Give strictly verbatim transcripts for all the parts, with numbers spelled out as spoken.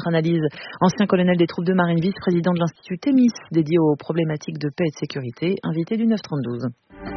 votre analyse. Ancien colonel des troupes de marine, vice-président de l'Institut Thémis, dédié aux problématiques de paix et de sécurité, invité du neuf trente-douze.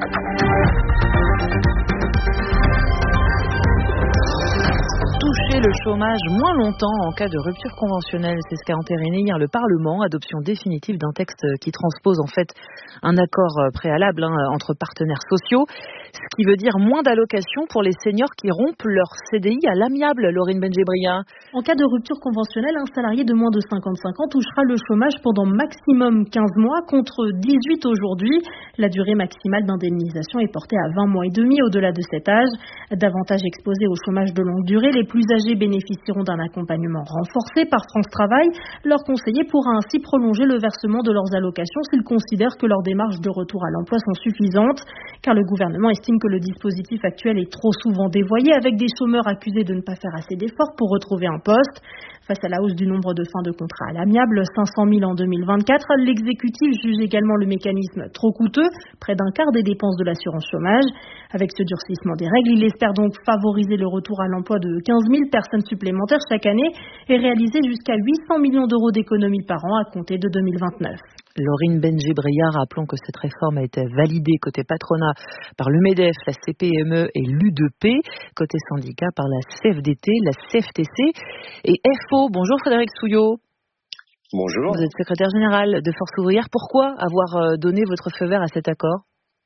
Toucher le chômage moins longtemps en cas de rupture conventionnelle, c'est ce qu'a entériné hier le Parlement, adoption définitive d'un texte qui transpose en fait un accord préalable hein, entre partenaires sociaux, ce qui veut dire moins d'allocations pour les seniors qui rompent leur C D I à l'amiable, Laurine Benjebria. En cas de rupture conventionnelle, un salarié de moins de cinquante-cinq ans touchera le chômage pendant maximum quinze mois contre dix-huit aujourd'hui. La durée maximale d'indemnisation est portée à vingt mois et demi au-delà de cet âge. Davantage exposés au chômage de longue durée, les plus âgés bénéficieront d'un accompagnement renforcé par France Travail. Leur conseiller pourra ainsi prolonger le versement de leurs allocations s'ils considèrent que leurs démarches de retour à l'emploi sont suffisantes, car le gouvernement estime que le dispositif actuel est trop souvent dévoyé, avec des chômeurs accusés de ne pas faire assez d'efforts pour retrouver un poste. Face à la hausse du nombre de fins de contrat à l'amiable, cinq cent mille en deux mille vingt-quatre, l'exécutif juge également le mécanisme trop coûteux, près d'un quart des dépenses de l'assurance chômage. Avec ce durcissement des règles, il espère donc favoriser le retour à l'emploi de quinze mille personnes supplémentaires chaque année et réaliser jusqu'à huit cents millions d'euros d'économies par an à compter de deux mille vingt-neuf. Laurine Benjebria, rappelons que cette réforme a été validée côté patronat par l'U M E D E F, la C P M E et l'U deux P, côté syndicat par la C F D T, la C F T C et F O. Bonjour Frédéric Souillot. Bonjour. Vous êtes secrétaire général de Force ouvrière. Pourquoi avoir donné votre feu vert à cet accord ?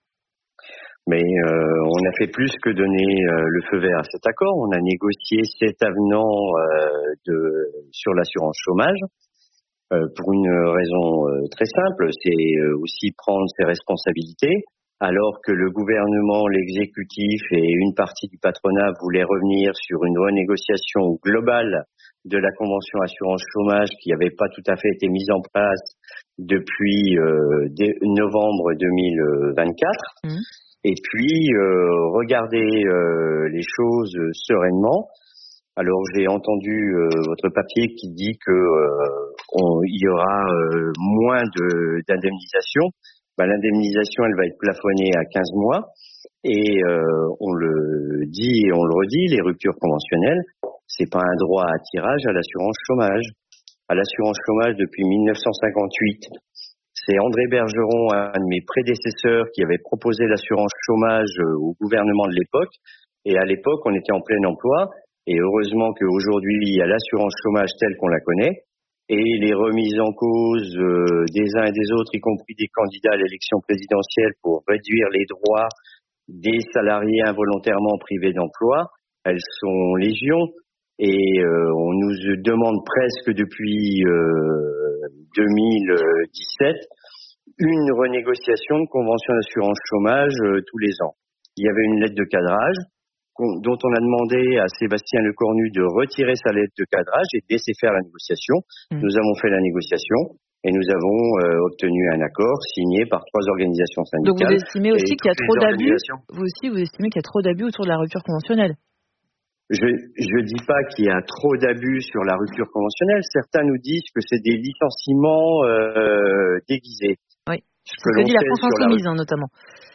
Mais euh, on a fait plus que donner euh, le feu vert à cet accord. On a négocié cet avenant euh, de, sur l'assurance chômage euh, pour une raison euh, très simple, c'est euh, aussi prendre ses responsabilités. Alors que le gouvernement, l'exécutif et une partie du patronat voulaient revenir sur une renégociation globale de la convention assurance chômage qui n'avait pas tout à fait été mise en place depuis euh, novembre deux mille vingt-quatre. Mmh. Et puis, euh, regarder euh, les choses sereinement. Alors, j'ai entendu euh, votre papier qui dit que euh, on, il y aura euh, moins de, d'indemnisation. Ben, l'indemnisation, elle va être plafonnée à quinze mois. Et euh, on le dit et on le redit, les ruptures conventionnelles, c'est pas un droit à tirage à l'assurance chômage. À l'assurance chômage depuis mille neuf cent cinquante-huit. C'est André Bergeron, un de mes prédécesseurs, qui avait proposé l'assurance chômage au gouvernement de l'époque. Et à l'époque, on était en plein emploi. Et heureusement qu'aujourd'hui, il y a l'assurance chômage telle qu'on la connaît. Et les remises en cause euh, des uns et des autres, y compris des candidats à l'élection présidentielle pour réduire les droits des salariés involontairement privés d'emploi, elles sont légion. Et euh, on nous demande presque depuis euh, deux mille dix-sept une renégociation de convention d'assurance chômage euh, tous les ans. Il y avait une lettre de cadrage dont on a demandé à Sébastien Lecornu de retirer sa lettre de cadrage et de laisser faire la négociation. Mmh. Nous avons fait la négociation et nous avons euh, obtenu un accord signé par trois organisations syndicales. Donc vous estimez aussi qu'il y a trop d'abus Vous aussi, vous estimez qu'il y a trop d'abus autour de la rupture conventionnelle ? Je ne dis pas qu'il y a trop d'abus sur la rupture conventionnelle. Certains nous disent que c'est des licenciements euh, déguisés. Oui, c'est ce que dit la France Insoumise, la... hein, notamment.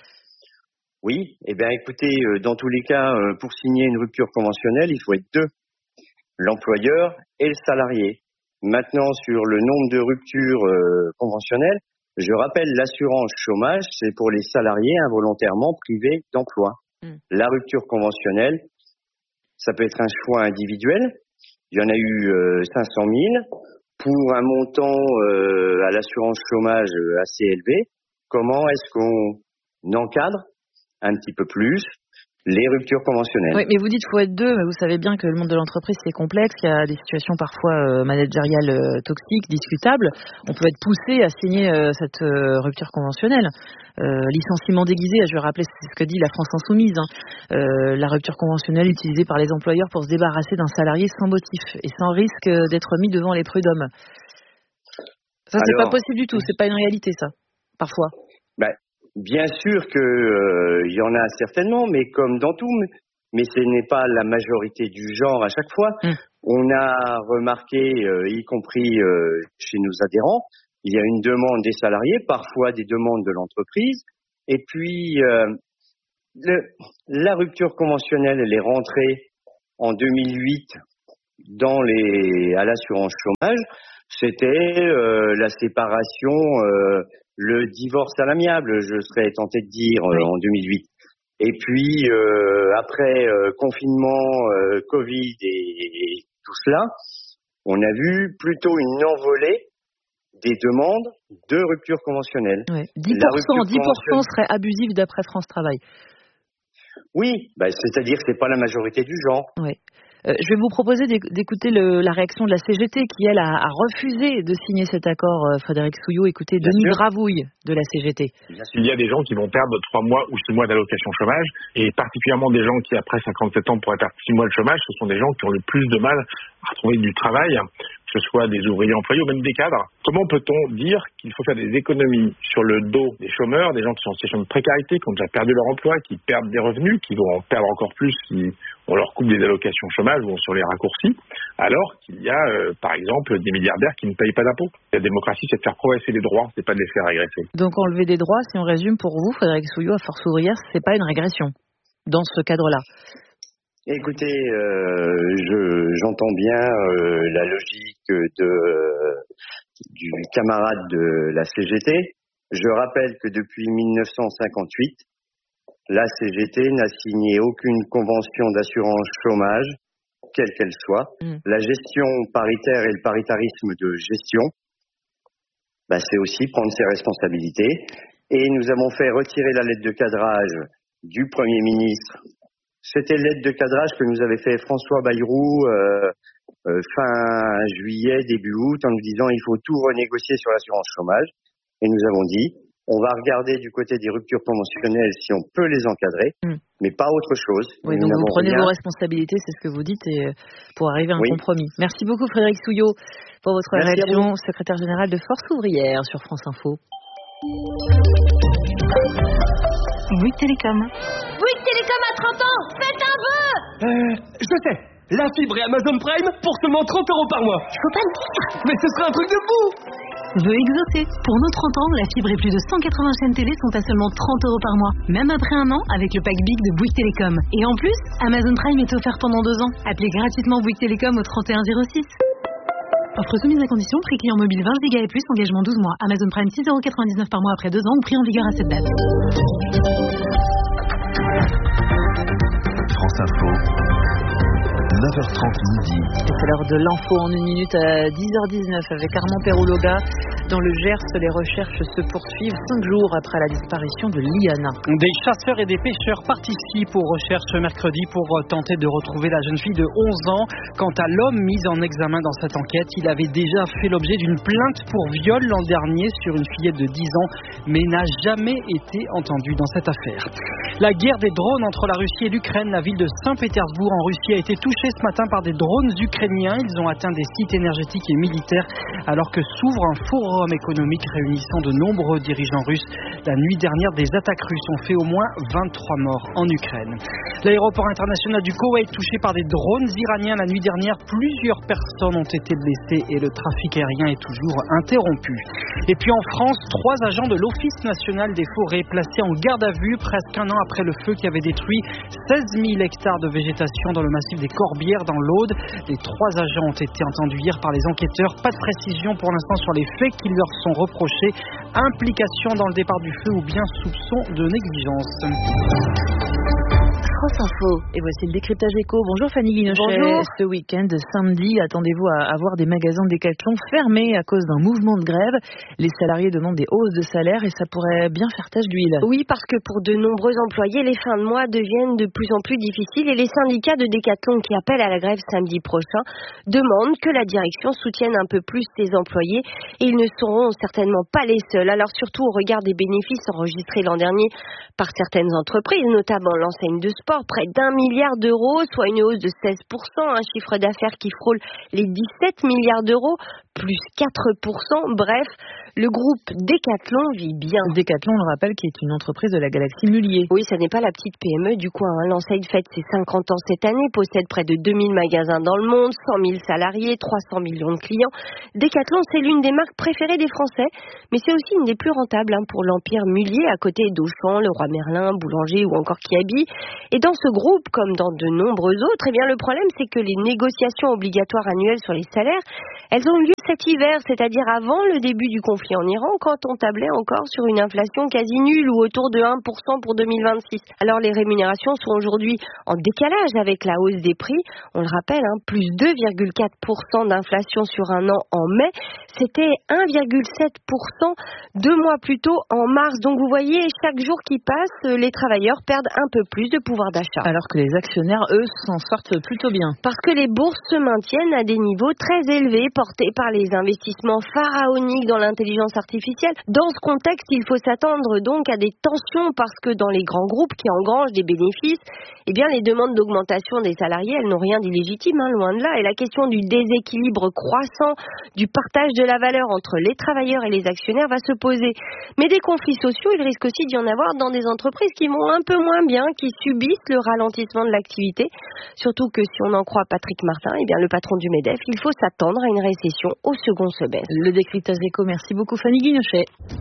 Oui, eh bien écoutez, euh, dans tous les cas, euh, pour signer une rupture conventionnelle, il faut être deux, l'employeur et le salarié. Maintenant, sur le nombre de ruptures euh, conventionnelles, je rappelle, l'assurance chômage, c'est pour les salariés involontairement privés d'emploi. Mmh. La rupture conventionnelle, ça peut être un choix individuel. Il y en a eu euh, cinq cent mille pour un montant euh, à l'assurance chômage assez élevé. Comment est-ce qu'on encadre un petit peu plus les ruptures conventionnelles? Oui, mais vous dites qu'il faut être deux, mais vous savez bien que le monde de l'entreprise, c'est complexe. Il y a des situations parfois euh, managériales euh, toxiques, discutables. On peut être poussé à signer euh, cette euh, rupture conventionnelle. Euh, licenciement déguisé, je vais rappeler c'est ce que dit la France Insoumise. Hein. Euh, la rupture conventionnelle utilisée par les employeurs pour se débarrasser d'un salarié sans motif et sans risque d'être mis devant les prud'hommes. Ça, c'est Alors, pas possible du tout. C'est pas une réalité, ça, parfois. Ben, bien sûr que euh, y en a certainement, mais comme dans tout, mais ce n'est pas la majorité du genre à chaque fois. Mmh. On a remarqué, euh, y compris euh, chez nos adhérents, il y a une demande des salariés, parfois des demandes de l'entreprise, et puis euh, le, la rupture conventionnelle, elle est rentrée en deux mille huit dans les à l'assurance chômage, c'était euh, la séparation, euh, le divorce à l'amiable, je serais tenté de dire, euh, en deux mille huit. Et puis euh, après euh, confinement, euh, Covid et, et tout cela, on a vu plutôt une envolée des demandes de rupture conventionnelle. Ouais. dix pour cent, dix pour cent serait abusif d'après France Travail. Oui, bah, c'est-à-dire que c'est pas la majorité du genre. Oui. Euh, je vais vous proposer d'écouter le, la réaction de la C G T qui, elle, a, a refusé de signer cet accord, euh, Frédéric Souillot. Écoutez, Bien Denis sûr. Gravouille de la C G T. Il y a des gens qui vont perdre trois mois ou six mois d'allocation chômage, et particulièrement des gens qui, après cinquante-sept ans, pourraient perdre six mois de chômage. Ce sont des gens qui ont le plus de mal à retrouver du travail, que ce soit des ouvriers employés ou même des cadres. Comment peut-on dire qu'il faut faire des économies sur le dos des chômeurs, des gens qui sont en situation de précarité, qui ont déjà perdu leur emploi, qui perdent des revenus, qui vont en perdre encore plus si on leur coupe des allocations chômage ou sur les raccourcis, alors qu'il y a, euh, par exemple, des milliardaires qui ne payent pas d'impôts. La démocratie, c'est de faire progresser les droits, c'est pas de les faire régresser. Donc enlever des droits, si on résume pour vous, Frédéric Souillot, à Force ouvrière, c'est pas une régression dans ce cadre-là. Écoutez, euh, je, j'entends bien euh, la logique de, du camarade de la C G T. Je rappelle que depuis mille neuf cent cinquante-huit, la C G T n'a signé aucune convention d'assurance chômage, quelle qu'elle soit. Mmh. La gestion paritaire et le paritarisme de gestion, bah, c'est aussi prendre ses responsabilités. Et nous avons fait retirer la lettre de cadrage du Premier ministre. C'était l'aide de cadrage que nous avait fait François Bayrou euh, euh, fin juillet, début août, en nous disant il faut tout renégocier sur l'assurance chômage. Et nous avons dit, on va regarder du côté des ruptures conventionnelles si on peut les encadrer, mmh. mais pas autre chose. Oui, donc vous prenez rien... vos responsabilités, c'est ce que vous dites, et pour arriver à un oui. compromis. Merci beaucoup Frédéric Souillot pour votre Merci réaction, secrétaire général de Force ouvrière sur France Info. Bouygues Télécom. Bouygues Télécom à trente ans, faites un vœu. Euh, je sais, la fibre et Amazon Prime pour seulement trente euros par mois. Faut pas le dire. Mais ce serait un truc de fou. Vœu exaucé. Pour nos trente ans, la fibre et plus de cent quatre-vingts chaînes télé sont à seulement trente euros par mois. Même après un an, avec le pack Big de Bouygues Télécom. Et en plus, Amazon Prime est offert pendant deux ans. Appelez gratuitement Bouygues Télécom au trente et un zéro six. Offre soumise à condition, prix client mobile vingt giga et plus, engagement douze mois. Amazon Prime six euros quatre-vingt-dix-neuf par mois après deux ans ou prix en vigueur à cette date. France Info, neuf heures trente midi. C'est l'heure de l'info en une minute à dix heures dix-neuf avec Armand Perrouloga. Dans le Gers, les recherches se poursuivent cinq jours après la disparition de Liana. Des chasseurs et des pêcheurs participent aux recherches mercredi pour tenter de retrouver la jeune fille de onze ans. Quant à l'homme mis en examen dans cette enquête, il avait déjà fait l'objet d'une plainte pour viol l'an dernier sur une fillette de dix ans, mais n'a jamais été entendu dans cette affaire. La guerre des drones entre la Russie et l'Ukraine, la ville de Saint-Pétersbourg en Russie a été touchée ce matin par des drones ukrainiens. Ils ont atteint des sites énergétiques et militaires alors que s'ouvre un forum économique réunissant de nombreux dirigeants russes. La nuit dernière, des attaques russes ont fait au moins vingt-trois morts en Ukraine. L'aéroport international du Koweït touché par des drones iraniens la nuit dernière. Plusieurs personnes ont été blessées et le trafic aérien est toujours interrompu. Et puis en France, trois agents de l'Office national des forêts placés en garde à vue presque un an après le feu qui avait détruit seize mille hectares de végétation dans le massif des Corbières dans l'Aude. Les trois agents ont été entendus hier par les enquêteurs. Pas de précision pour l'instant sur les faits qui leur sont reprochés, implication dans le départ du feu ou bien soupçon de négligence. France Info. Et voici le décryptage éco. Bonjour Fanny Guinochet. Bonjour. Ce week-end, samedi, attendez-vous à avoir des magasins Decathlon fermés à cause d'un mouvement de grève. Les salariés demandent des hausses de salaire et ça pourrait bien faire tache d'huile. Oui, parce que pour de nombreux employés, les fins de mois deviennent de plus en plus difficiles et les syndicats de Decathlon qui appellent à la grève samedi prochain demandent que la direction soutienne un peu plus ses employés et ils ne seront certainement pas les seuls. Alors surtout au regard des bénéfices enregistrés l'an dernier par certaines entreprises, notamment l'enseigne de sport, près d'un milliard d'euros, soit une hausse de seize pour cent, un chiffre d'affaires qui frôle les dix-sept milliards d'euros, plus quatre pour cent. Bref, Le groupe Decathlon vit bien. Decathlon, on le rappelle, qui est une entreprise de la galaxie Mullier. Oui, ça n'est pas la petite P M E du coin. Hein. L'enseigne fête ses cinquante ans cette année, possède près de deux mille magasins dans le monde, cent mille salariés, trois cents millions de clients. Decathlon, c'est l'une des marques préférées des Français, mais c'est aussi une des plus rentables hein, pour l'empire Mullier, à côté d'Auchan, Leroy Merlin, Boulanger ou encore Kiabi. Et dans ce groupe, comme dans de nombreux autres, eh bien le problème, c'est que les négociations obligatoires annuelles sur les salaires, elles ont eu lieu cet hiver, c'est-à-dire avant le début du conflit en Iran, quand on tablait encore sur une inflation quasi nulle ou autour de un pour cent pour deux mille vingt-six. Alors les rémunérations sont aujourd'hui en décalage avec la hausse des prix. On le rappelle, hein, plus deux virgule quatre pour cent d'inflation sur un an en mai. C'était un virgule sept pour cent deux mois plus tôt en mars. Donc vous voyez, chaque jour qui passe, les travailleurs perdent un peu plus de pouvoir d'achat. Alors que les actionnaires, eux, s'en sortent plutôt bien. Parce que les bourses se maintiennent à des niveaux très élevés, portés par les investissements pharaoniques dans l'intelligence artificielle. Dans ce contexte, il faut s'attendre donc à des tensions parce que dans les grands groupes qui engrangent des bénéfices, eh bien les demandes d'augmentation des salariés, elles n'ont rien d'illégitime, hein, loin de là. Et la question du déséquilibre croissant, du partage de la valeur entre les travailleurs et les actionnaires va se poser. Mais des conflits sociaux, il risque aussi d'y en avoir dans des entreprises qui vont un peu moins bien, qui subissent le ralentissement de l'activité. Surtout que si on en croit Patrick Martin, eh bien le patron du MEDEF, il faut s'attendre à une récession au second semestre. Le décryptage éco, merci beaucoup Fanny Guinochet.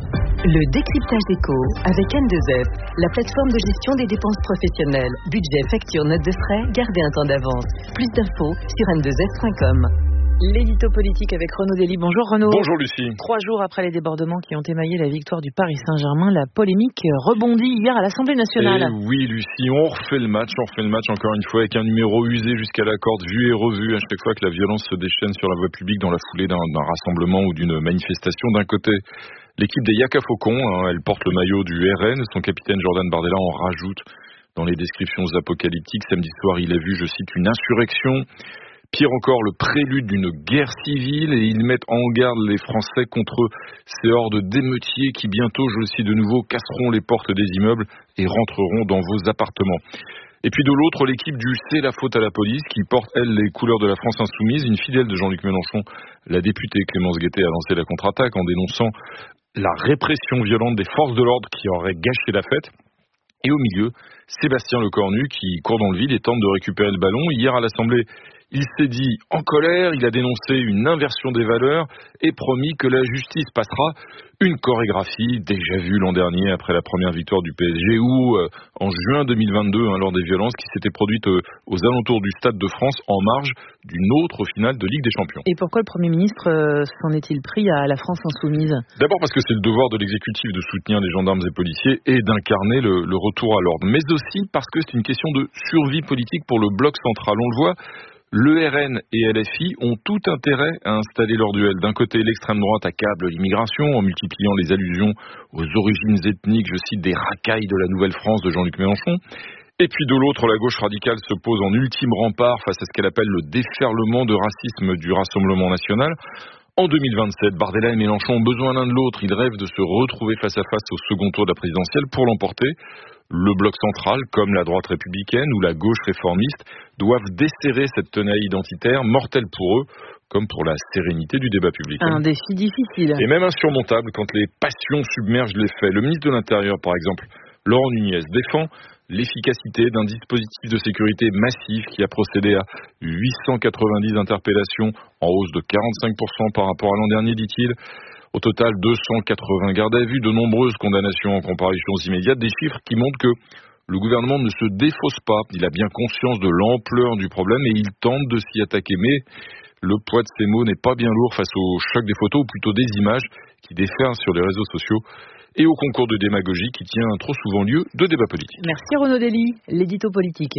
Le décryptage éco avec N deux F, la plateforme de gestion des dépenses professionnelles. Budget, facture, note de frais, gardez un temps d'avance. Plus d'infos sur N deux F point com. L'édito politique avec Renaud Dely. Bonjour Renaud. Bonjour Lucie. Trois jours après les débordements qui ont émaillé la victoire du Paris Saint-Germain, la polémique rebondit hier à l'Assemblée nationale. Et oui Lucie, on refait le match, on refait le match encore une fois avec un numéro usé jusqu'à la corde, vu et revu à chaque fois que la violence se déchaîne sur la voie publique dans la foulée d'un, d'un rassemblement ou d'une manifestation. D'un côté, l'équipe des Yaka Faucons, hein, elle porte le maillot du R N, son capitaine Jordan Bardella en rajoute dans les descriptions apocalyptiques. Samedi soir, il a vu, je cite, une insurrection. Pire encore, le prélude d'une guerre civile, et ils mettent en garde les Français contre ces hordes d'émeutiers qui bientôt, je le cite de nouveau, casseront les portes des immeubles et rentreront dans vos appartements. Et puis de l'autre, l'équipe du C'est la faute à la police, qui porte, elle, les couleurs de la France insoumise. Une fidèle de Jean-Luc Mélenchon, la députée Clémence Guettet, a lancé la contre-attaque en dénonçant la répression violente des forces de l'ordre qui aurait gâché la fête. Et au milieu, Sébastien Lecornu qui court dans le vide et tente de récupérer le ballon. Hier à l'Assemblée, il s'est dit en colère, il a dénoncé une inversion des valeurs et promis que la justice passera. Une chorégraphie déjà vue l'an dernier après la première victoire du P S G ou euh, en juin deux mille vingt-deux, hein, lors des violences qui s'étaient produites euh, aux alentours du Stade de France en marge d'une autre finale de Ligue des Champions. Et pourquoi le Premier ministre euh, s'en est-il pris à la France insoumise ? D'abord parce que c'est le devoir de l'exécutif de soutenir les gendarmes et policiers et d'incarner le, le retour à l'ordre. Mais aussi parce que c'est une question de survie politique pour le bloc central. On le voit, le R N et L F I ont tout intérêt à installer leur duel. D'un côté, l'extrême droite accable l'immigration en multipliant les allusions aux origines ethniques, je cite, des racailles de la Nouvelle-France de Jean-Luc Mélenchon. Et puis de l'autre, la gauche radicale se pose en ultime rempart face à ce qu'elle appelle le déferlement de racisme du Rassemblement national. En deux mille vingt-sept, Bardella et Mélenchon ont besoin l'un de l'autre. Ils rêvent de se retrouver face à face au second tour de la présidentielle pour l'emporter. Le bloc central, comme la droite républicaine ou la gauche réformiste, doivent desserrer cette tenaille identitaire, mortelle pour eux, comme pour la sérénité du débat public. Un défi difficile. Et même insurmontable quand les passions submergent les faits. Le ministre de l'Intérieur, par exemple, Laurent Nunez, défend l'efficacité d'un dispositif de sécurité massif qui a procédé à huit cent quatre-vingt-dix interpellations, en hausse de quarante-cinq pour cent par rapport à l'an dernier, dit-il. Au total, deux cent quatre-vingts gardes à vue, de nombreuses condamnations en comparutions immédiates, des chiffres qui montrent que le gouvernement ne se défausse pas. Il a bien conscience de l'ampleur du problème et il tente de s'y attaquer. Mais le poids de ces mots n'est pas bien lourd face au choc des photos, ou plutôt des images qui déferlent sur les réseaux sociaux et au concours de démagogie qui tient trop souvent lieu de débats politiques. Merci Renaud Dely, l'édito politique.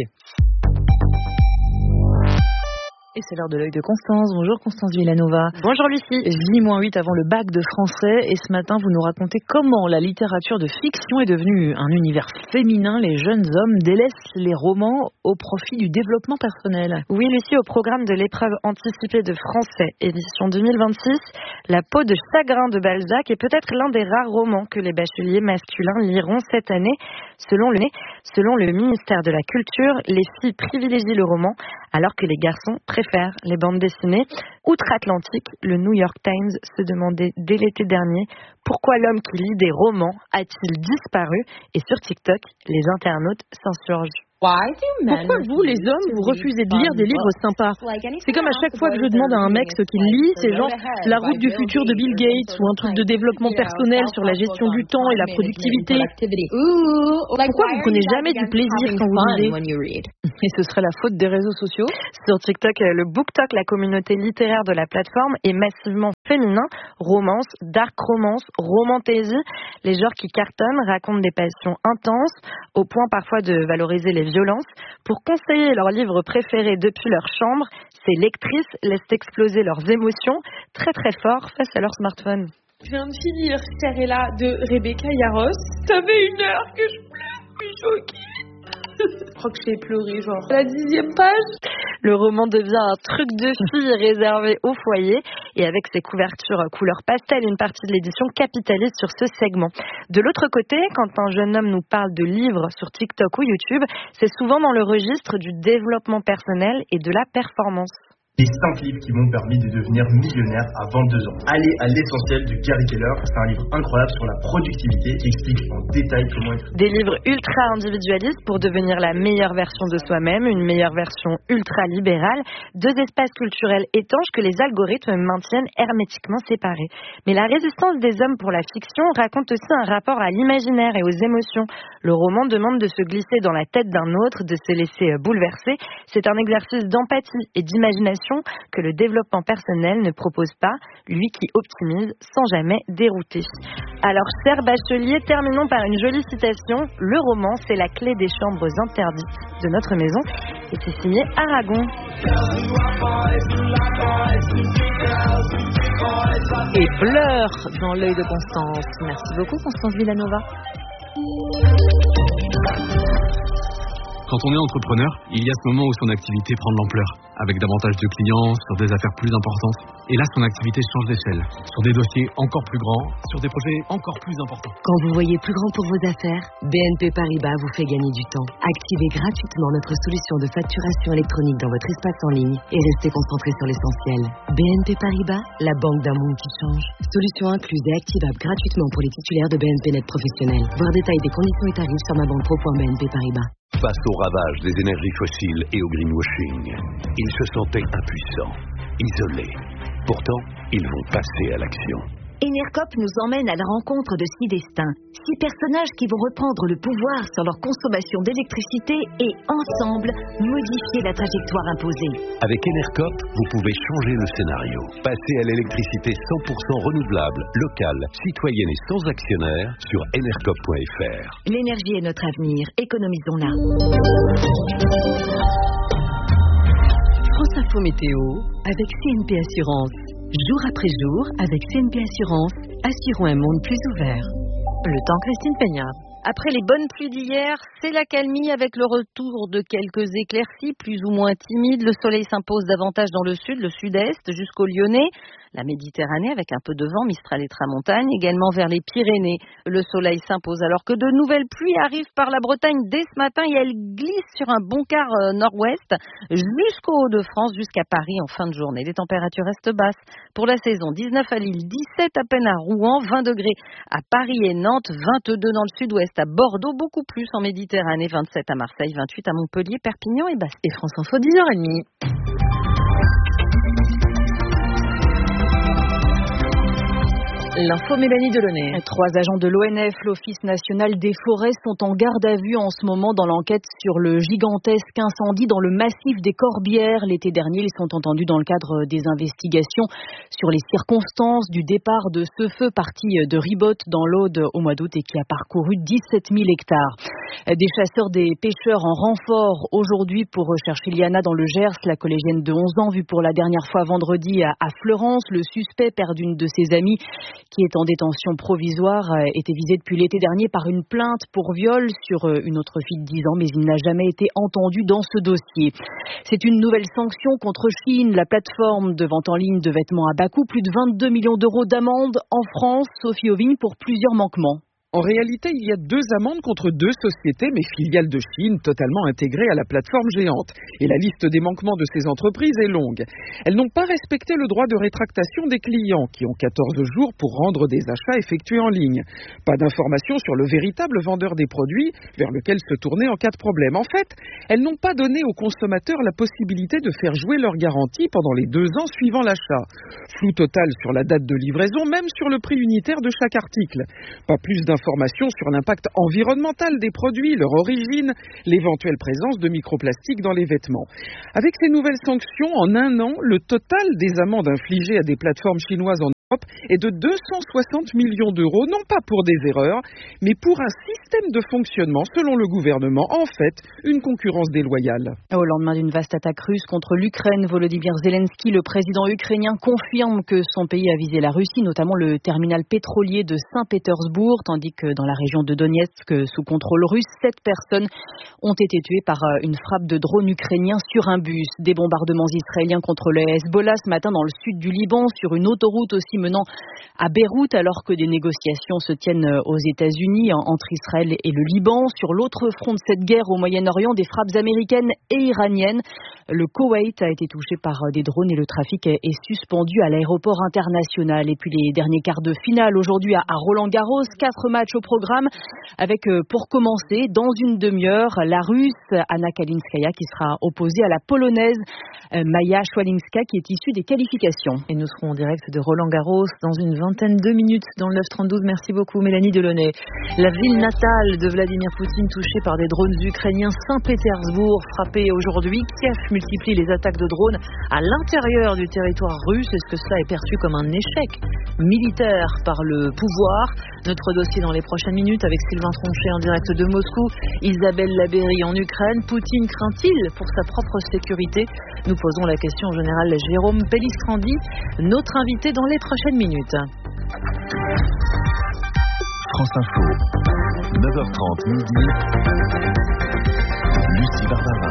Et c'est l'heure de l'œil de Constance. Bonjour Constance Villanova. Bonjour Lucie. J huit avant le bac de français et ce matin vous nous racontez comment la littérature de fiction est devenue un univers féminin. Les jeunes hommes délaissent les romans au profit du développement personnel. Oui Lucie, au programme de l'épreuve anticipée de français édition deux mille vingt-six, La peau de chagrin de Balzac est peut-être l'un des rares romans que les bacheliers masculins liront cette année. Selon le, selon le ministère de la Culture, les filles privilégient le roman alors que les garçons préfèrent préfère les bandes dessinées. Outre-Atlantique, le New York Times se demandait dès l'été dernier pourquoi l'homme qui lit des romans a-t-il disparu, et sur TikTok, les internautes s'insurgent. Pourquoi vous, les hommes, vous refusez de lire des livres sympas? C'est comme à chaque fois que je demande à un mec ce qu'il lit, c'est genre La route du futur de Bill Gates ou un truc de développement personnel sur la gestion du temps et la productivité. Pourquoi vous prenez jamais du plaisir quand vous lisez? Et ce serait la faute des réseaux sociaux? Sur TikTok, le BookTok, la communauté littéraire de la plateforme, est massivement féminin. Romance, dark romance, romantasy, les genres qui cartonnent racontent des passions intenses, au point parfois de valoriser les violences. Pour conseiller leurs livres préférés depuis leur chambre, ces lectrices laissent exploser leurs émotions très très fort face à leur smartphone. Je viens de finir Cerella de Rebecca Yarros. Ça fait une heure que je pleure, je suis choquée. Je crois que j'ai pleuré, genre, la dixième page. Le roman devient un truc de fille réservé au foyer, et avec ses couvertures couleur pastel, une partie de l'édition capitalise sur ce segment. De l'autre côté, quand un jeune homme nous parle de livres sur TikTok ou YouTube, c'est souvent dans le registre du développement personnel et de la performance. Les cinq livres qui m'ont permis de devenir millionnaire à vingt-deux ans. Allez à l'essentiel de Gary Keller. C'est un livre incroyable sur la productivité qui explique en détail comment écrire. Des livres ultra individualistes pour devenir la meilleure version de soi-même, une meilleure version ultra libérale. Deux espaces culturels étanches que les algorithmes maintiennent hermétiquement séparés. Mais la résistance des hommes pour la fiction raconte aussi un rapport à l'imaginaire et aux émotions. Le roman demande de se glisser dans la tête d'un autre, de se laisser bouleverser. C'est un exercice d'empathie et d'imagination que le développement personnel ne propose pas, lui qui optimise sans jamais dérouter. Alors, cher bachelier, terminons par une jolie citation. Le roman, c'est la clé des chambres interdites de notre maison. Et c'est signé Aragon. Et pleure dans l'œil de Constance. Merci beaucoup, Constance Villanova. Quand on est entrepreneur, il y a ce moment où son activité prend de l'ampleur, avec davantage de clients, sur des affaires plus importantes. Et là, son activité change d'échelle, sur des dossiers encore plus grands, sur des projets encore plus importants. Quand vous voyez plus grand pour vos affaires, B N P Paribas vous fait gagner du temps. Activez gratuitement notre solution de facturation électronique dans votre espace en ligne et restez concentré sur l'essentiel. B N P Paribas, la banque d'un monde qui change. Solution incluse et activable gratuitement pour les titulaires de B N P Net professionnels. Voir détail des conditions et tarifs sur ma banque pro point B N P Paribas. Face au ravage des énergies fossiles et au greenwashing, ils se sentaient impuissants, isolés. Pourtant, ils vont passer à l'action. Enercop nous emmène à la rencontre de six destins, six personnages qui vont reprendre le pouvoir sur leur consommation d'électricité et, ensemble, modifier la trajectoire imposée. Avec Enercop, vous pouvez changer le scénario. Passer à l'électricité cent pour cent renouvelable, locale, citoyenne et sans actionnaire sur enercop point f r. L'énergie est notre avenir, économisons-la. France Info Météo avec C N P Assurance. Jour après jour, avec C N P Assurance, assurons un monde plus ouvert. Le temps, Christine Peignard. Après les bonnes pluies d'hier, c'est l'accalmie avec le retour de quelques éclaircies plus ou moins timides. Le soleil s'impose davantage dans le sud, le sud-est, jusqu'au Lyonnais. La Méditerranée avec un peu de vent, Mistral et Tramontane, également vers les Pyrénées. Le soleil s'impose alors que de nouvelles pluies arrivent par la Bretagne dès ce matin et elles glissent sur un bon quart nord-ouest jusqu'au Hauts-de-France, jusqu'à Paris en fin de journée. Les températures restent basses pour la saison. dix-neuf à Lille, dix-sept à peine à Rouen, vingt degrés à Paris et Nantes, vingt-deux dans le sud-ouest à Bordeaux, beaucoup plus en Méditerranée, vingt-sept à Marseille, vingt-huit à Montpellier, Perpignan et Bastia. Et France Info, dix heures trente. L'info Mélanie Delaunay. Trois agents de l'O N F, l'Office national des forêts, sont en garde à vue en ce moment dans l'enquête sur le gigantesque incendie dans le massif des Corbières. L'été dernier, ils sont entendus dans le cadre des investigations sur les circonstances du départ de ce feu parti de Ribotte dans l'Aude au mois d'août et qui a parcouru dix-sept mille hectares. Des chasseurs, des pêcheurs en renfort aujourd'hui pour rechercher Liana dans le Gers, la collégienne de onze ans vue pour la dernière fois vendredi à Fleurance. Le suspect, père d'une de ses amies, qui est en détention provisoire, était visé depuis l'été dernier par une plainte pour viol sur une autre fille de dix ans, mais il n'a jamais été entendu dans ce dossier. C'est une nouvelle sanction contre Shein, la plateforme de vente en ligne de vêtements à bas coût. Plus de vingt-deux millions d'euros d'amende en France, Sophie Auvigne, pour plusieurs manquements. En réalité, il y a deux amendes contre deux sociétés, mais filiales de Chine, totalement intégrées à la plateforme géante. Et la liste des manquements de ces entreprises est longue. Elles n'ont pas respecté le droit de rétractation des clients, qui ont quatorze jours pour rendre des achats effectués en ligne. Pas d'informations sur le véritable vendeur des produits, vers lequel se tourner en cas de problème. En fait, elles n'ont pas donné aux consommateurs la possibilité de faire jouer leur garantie pendant les deux ans suivant l'achat. Flou total sur la date de livraison, même sur le prix unitaire de chaque article. Pas plus d'informations Informations sur l'impact environnemental des produits, leur origine, l'éventuelle présence de microplastiques dans les vêtements. Avec ces nouvelles sanctions, en un an, le total des amendes infligées à des plateformes chinoises en Europe est de deux cent soixante millions d'euros, non pas pour des erreurs, mais pour un système de fonctionnement, selon le gouvernement, en fait, une concurrence déloyale. Au lendemain d'une vaste attaque russe contre l'Ukraine, Volodymyr Zelensky, le président ukrainien, confirme que son pays a visé la Russie, notamment le terminal pétrolier de Saint-Pétersbourg, tandis que dans la région de Donetsk, sous contrôle russe, sept personnes ont été tuées par une frappe de drone ukrainien sur un bus. Des bombardements israéliens contre le Hezbollah ce matin dans le sud du Liban, sur une autoroute aussi menant à Beyrouth, alors que des négociations se tiennent aux États-Unis entre Israël et le Liban. Sur l'autre front de cette guerre au Moyen-Orient, des frappes américaines et iraniennes. Le Koweït a été touché par des drones et le trafic est suspendu à l'aéroport international. Et puis les derniers quarts de finale aujourd'hui à Roland-Garros, quatre matchs au programme avec, pour commencer, dans une demi-heure, la Russe Anna Kalinskaya qui sera opposée à la Polonaise Maya Schwalinska qui est issue des qualifications. Et nous serons en direct de Roland-Garros dans une vingtaine de minutes dans le neuf trente-douze. Merci beaucoup Mélanie Delaunay. La ville natale de Vladimir Poutine touchée par des drones ukrainiens, Saint-Pétersbourg frappé aujourd'hui. Kiev multiplie les attaques de drones à l'intérieur du territoire russe. Est-ce que cela est perçu comme un échec militaire par le pouvoir? Notre dossier dans les prochaines minutes avec Sylvain Tronchet en direct de Moscou, Isabelle Labéry en Ukraine. Poutine craint-il pour sa propre sécurité? Nous posons la question au général Jérôme Pellistrandi, notre invité dans les prochaines minutes. France Info, neuf heures trente midi, Lucie Barbara.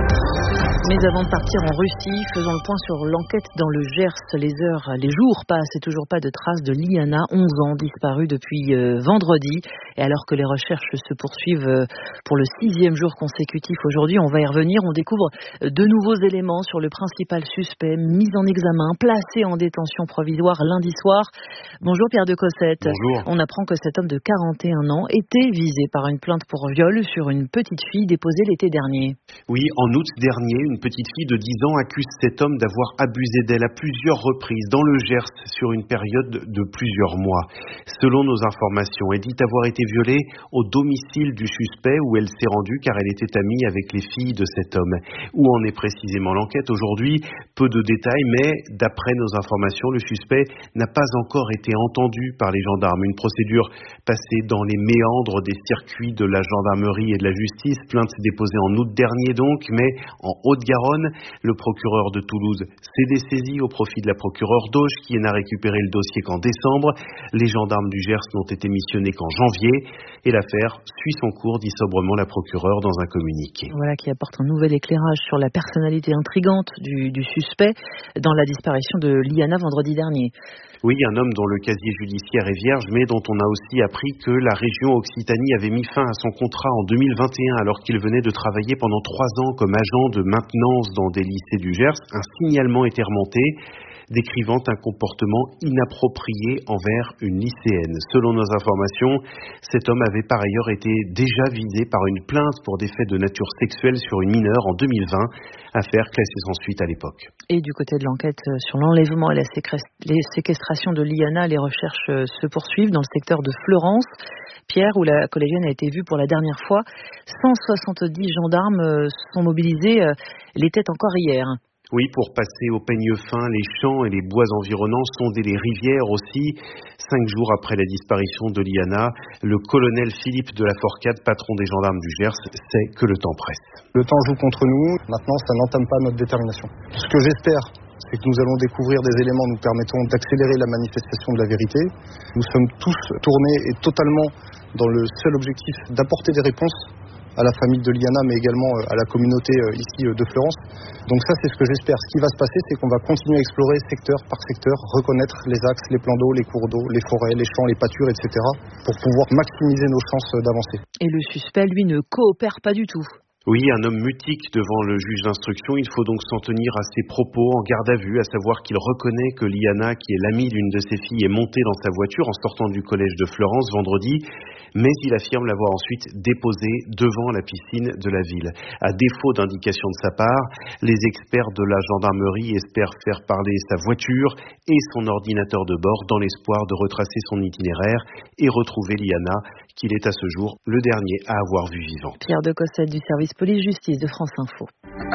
Mais avant de partir en Russie, faisons le point sur l'enquête dans le Gers. Les heures, les jours passent et toujours pas de traces de Liana, onze ans, disparue depuis euh, vendredi. Et alors que les recherches se poursuivent euh, pour le sixième jour consécutif aujourd'hui, on va y revenir. On découvre euh, de nouveaux éléments sur le principal suspect, mis en examen, placé en détention provisoire lundi soir. Bonjour Pierre de Cossette. Bonjour. On apprend que cet homme de quarante et un ans était visé par une plainte pour viol sur une petite fille déposée l'été dernier. Oui, en août dernier, une petite fille de dix ans accuse cet homme d'avoir abusé d'elle à plusieurs reprises dans le Gers sur une période de plusieurs mois. Selon nos informations, elle dit avoir été violée au domicile du suspect où elle s'est rendue car elle était amie avec les filles de cet homme. Où en est précisément l'enquête aujourd'hui? Peu de détails, mais d'après nos informations, le suspect n'a pas encore été entendu par les gendarmes. Une procédure passée dans les méandres des circuits de la gendarmerie et de la justice. Plainte déposée en août dernier donc, mais en Haute-Garonne, le procureur de Toulouse s'est dessaisi au profit de la procureure d'Auch qui n'a récupéré le dossier qu'en décembre. Les gendarmes du Gers n'ont été missionnés qu'en janvier et l'affaire suit son cours, dit sobrement la procureure dans un communiqué. Voilà qui apporte un nouvel éclairage sur la personnalité intrigante du, du suspect dans la disparition de Liana vendredi dernier. Oui, un homme dont le casier judiciaire est vierge, mais dont on a aussi appris que la région Occitanie avait mis fin à son contrat en deux mille vingt et un alors qu'il venait de travailler pendant trois ans comme agent de maintenance dans des lycées du Gers. Un signalement était remonté, décrivant un comportement inapproprié envers une lycéenne. Selon nos informations, cet homme avait par ailleurs été déjà visé par une plainte pour des faits de nature sexuelle sur une mineure en deux mille vingt, affaire classée sans suite à l'époque. Et du côté de l'enquête sur l'enlèvement et la séquestration de Liana, les recherches se poursuivent dans le secteur de Fleurance, Pierre, où la collégienne a été vue pour la dernière fois. cent soixante-dix gendarmes sont mobilisés, l'étaient encore hier. Oui, pour passer au peigne fin les champs et les bois environnants, sonder les rivières aussi. Cinq jours après la disparition de Liana, le colonel Philippe de la Forcade, patron des gendarmes du Gers, sait que le temps presse. Le temps joue contre nous. Maintenant, ça n'entame pas notre détermination. Ce que j'espère, c'est que nous allons découvrir des éléments nous permettant d'accélérer la manifestation de la vérité. Nous sommes tous tournés et totalement dans le seul objectif d'apporter des réponses à la famille de Liana, mais également à la communauté ici de Fleurance. Donc ça, c'est ce que j'espère. Ce qui va se passer, c'est qu'on va continuer à explorer secteur par secteur, reconnaître les axes, les plans d'eau, les cours d'eau, les forêts, les champs, les pâtures, et cetera, pour pouvoir maximiser nos chances d'avancer. Et le suspect, lui, ne coopère pas du tout. Oui, un homme mutique devant le juge d'instruction. Il faut donc s'en tenir à ses propos en garde à vue, à savoir qu'il reconnaît que Liana, qui est l'amie d'une de ses filles, est montée dans sa voiture en sortant du collège de Fleurance vendredi, mais il affirme l'avoir ensuite déposée devant la piscine de la ville. À défaut d'indication de sa part, les experts de la gendarmerie espèrent faire parler sa voiture et son ordinateur de bord dans l'espoir de retracer son itinéraire et retrouver Liana, qu'il est à ce jour le dernier à avoir vu vivante. Pierre de Cossette du service police-justice de France Info.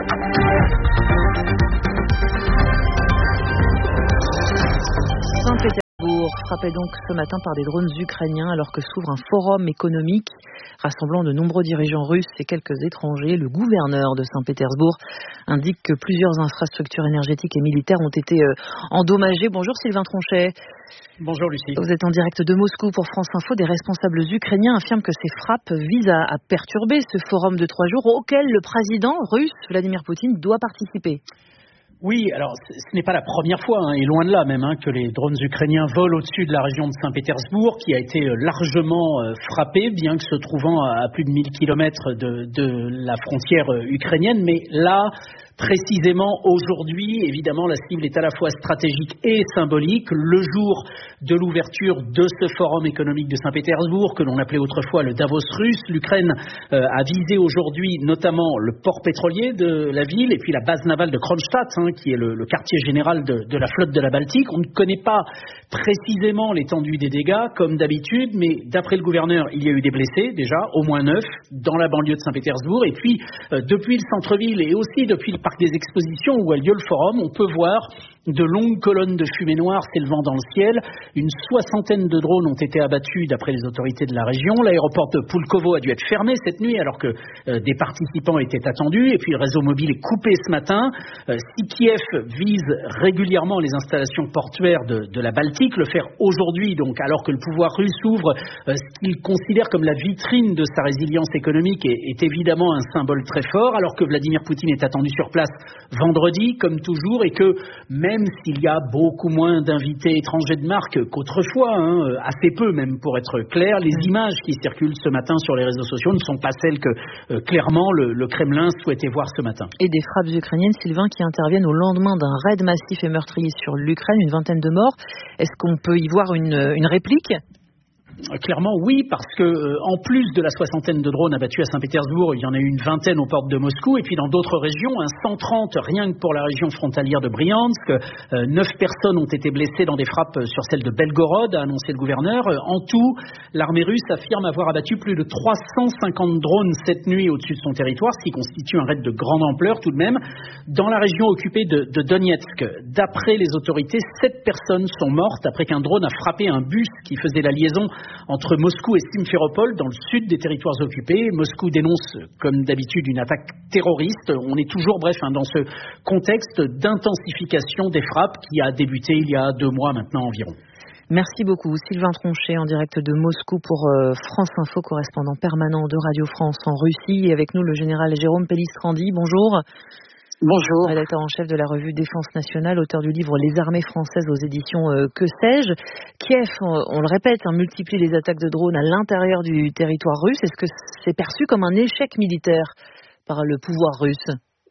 Saint-Pétersbourg frappé donc ce matin par des drones ukrainiens alors que s'ouvre un forum économique rassemblant de nombreux dirigeants russes et quelques étrangers. Le gouverneur de Saint-Pétersbourg indique que plusieurs infrastructures énergétiques et militaires ont été euh, endommagées. Bonjour Sylvain Tronchet. Bonjour Lucie. Vous êtes en direct de Moscou pour France Info. Des responsables ukrainiens affirment que ces frappes visent à, à perturber ce forum de trois jours auquel le président russe Vladimir Poutine doit participer. Oui, alors ce n'est pas la première fois, hein, et loin de là même, hein, que les drones ukrainiens volent au-dessus de la région de Saint-Pétersbourg, qui a été largement euh, frappée, bien que se trouvant à plus de mille kilomètres de, de la frontière euh, ukrainienne. Mais là, précisément aujourd'hui, évidemment, la cible est à la fois stratégique et symbolique. Le jour de l'ouverture de ce forum économique de Saint-Pétersbourg, que l'on appelait autrefois le Davos russe, l'Ukraine euh, a visé aujourd'hui notamment le port pétrolier de la ville et puis la base navale de Kronstadt, hein, qui est le, le quartier général de, de la flotte de la Baltique. On ne connaît pas précisément l'étendue des dégâts, comme d'habitude, mais d'après le gouverneur, il y a eu des blessés, déjà, au moins neuf, dans la banlieue de Saint-Pétersbourg. Et puis, euh, depuis le centre-ville et aussi depuis le parc des expositions où a lieu le forum, on peut voir de longues colonnes de fumée noire s'élevant dans le ciel. Une soixantaine de drones ont été abattus d'après les autorités de la région. L'aéroport de Pulkovo a dû être fermé cette nuit alors que euh, des participants étaient attendus. Et puis le réseau mobile est coupé ce matin. Euh, si Kiev vise régulièrement les installations portuaires de, de la Baltique, le faire aujourd'hui, donc alors que le pouvoir russe ouvre euh, ce qu'il considère comme la vitrine de sa résilience économique, est, est évidemment un symbole très fort, alors que Vladimir Poutine est attendu sur place vendredi, comme toujours, et que même Même s'il y a beaucoup moins d'invités étrangers de marque qu'autrefois, hein, assez peu même pour être clair, les images qui circulent ce matin sur les réseaux sociaux ne sont pas celles que euh, clairement le, le Kremlin souhaitait voir ce matin. Et des frappes ukrainiennes, Sylvain, qui interviennent au lendemain d'un raid massif et meurtrier sur l'Ukraine, une vingtaine de morts. Est-ce qu'on peut y voir une, une réplique ? Clairement, oui, parce que euh, en plus de la soixantaine de drones abattus à Saint-Pétersbourg, il y en a eu une vingtaine aux portes de Moscou, et puis dans d'autres régions, un cent trente rien que pour la région frontalière de Briansk. Euh, neuf personnes ont été blessées dans des frappes sur celle de Belgorod, a annoncé le gouverneur. Euh, en tout, l'armée russe affirme avoir abattu plus de trois cent cinquante drones cette nuit au-dessus de son territoire, ce qui constitue un raid de grande ampleur tout de même. Dans la région occupée de, de Donetsk, d'après les autorités, sept personnes sont mortes après qu'un drone a frappé un bus qui faisait la liaison entre Moscou et Simferopol, dans le sud des territoires occupés. Moscou dénonce, comme d'habitude, une attaque terroriste. On est toujours, bref, hein, dans ce contexte d'intensification des frappes qui a débuté il y a deux mois maintenant environ. Merci beaucoup. Sylvain Tronchet, en direct de Moscou pour euh, France Info, correspondant permanent de Radio France en Russie. Et avec nous, le général Jérôme Pellistrandi. Bonjour. Bonjour. Rédacteur en chef de la revue Défense Nationale, auteur du livre Les armées françaises aux éditions euh, Que sais-je. Kiev, on, on le répète, hein, multiplie les attaques de drones à l'intérieur du territoire russe. Est-ce que c'est perçu comme un échec militaire par le pouvoir russe ?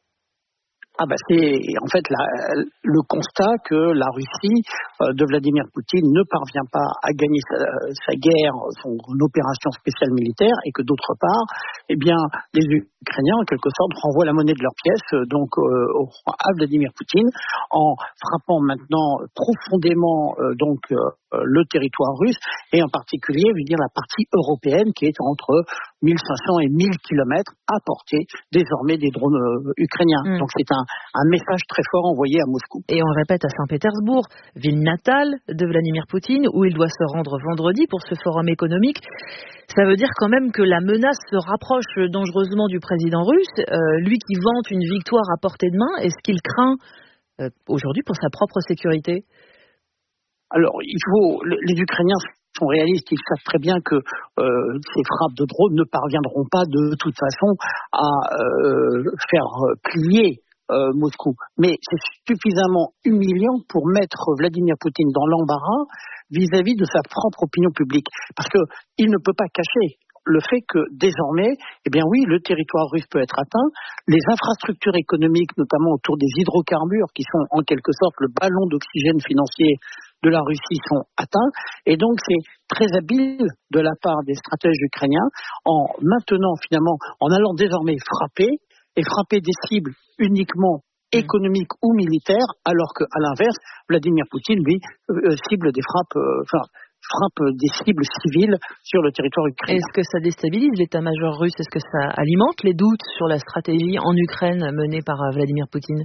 Ah bah c'est en fait la, le constat que la Russie euh, de Vladimir Poutine ne parvient pas à gagner sa, sa guerre, son opération spéciale militaire, et que d'autre part, eh bien, les Ukrainiens en quelque sorte renvoient la monnaie de leur pièce donc euh, à Vladimir Poutine en frappant maintenant profondément euh, donc euh, le territoire russe et en particulier, je veux dire, la partie européenne qui est entre mille cinq cents et mille kilomètres à portée désormais des drones euh, ukrainiens. Mmh. Donc c'est un, un message très fort envoyé à Moscou. Et on le répète, à Saint-Pétersbourg, ville natale de Vladimir Poutine, où il doit se rendre vendredi pour ce forum économique. Ça veut dire quand même que la menace se rapproche dangereusement du président russe, euh, lui qui vante une victoire à portée de main. Est-ce qu'il craint euh, aujourd'hui pour sa propre sécurité ? Alors, il faut, les Ukrainiens sont réalistes, ils savent très bien que euh, ces frappes de drones ne parviendront pas de toute façon à euh, faire plier euh, Moscou. Mais c'est suffisamment humiliant pour mettre Vladimir Poutine dans l'embarras vis-à-vis de sa propre opinion publique. Parce qu'il ne peut pas cacher le fait que désormais, eh bien oui, le territoire russe peut être atteint, les infrastructures économiques, notamment autour des hydrocarbures, qui sont en quelque sorte le ballon d'oxygène financier de la Russie, sont atteints. Et donc c'est très habile de la part des stratèges ukrainiens, en maintenant finalement, en allant désormais frapper, et frapper des cibles uniquement économiques ou militaires, alors qu'à l'inverse, Vladimir Poutine, lui, euh, cible des frappes, euh, enfin, frappe des cibles civiles sur le territoire ukrainien. Est-ce que ça déstabilise l'état-major russe? Est-ce que ça alimente les doutes sur la stratégie en Ukraine menée par Vladimir Poutine?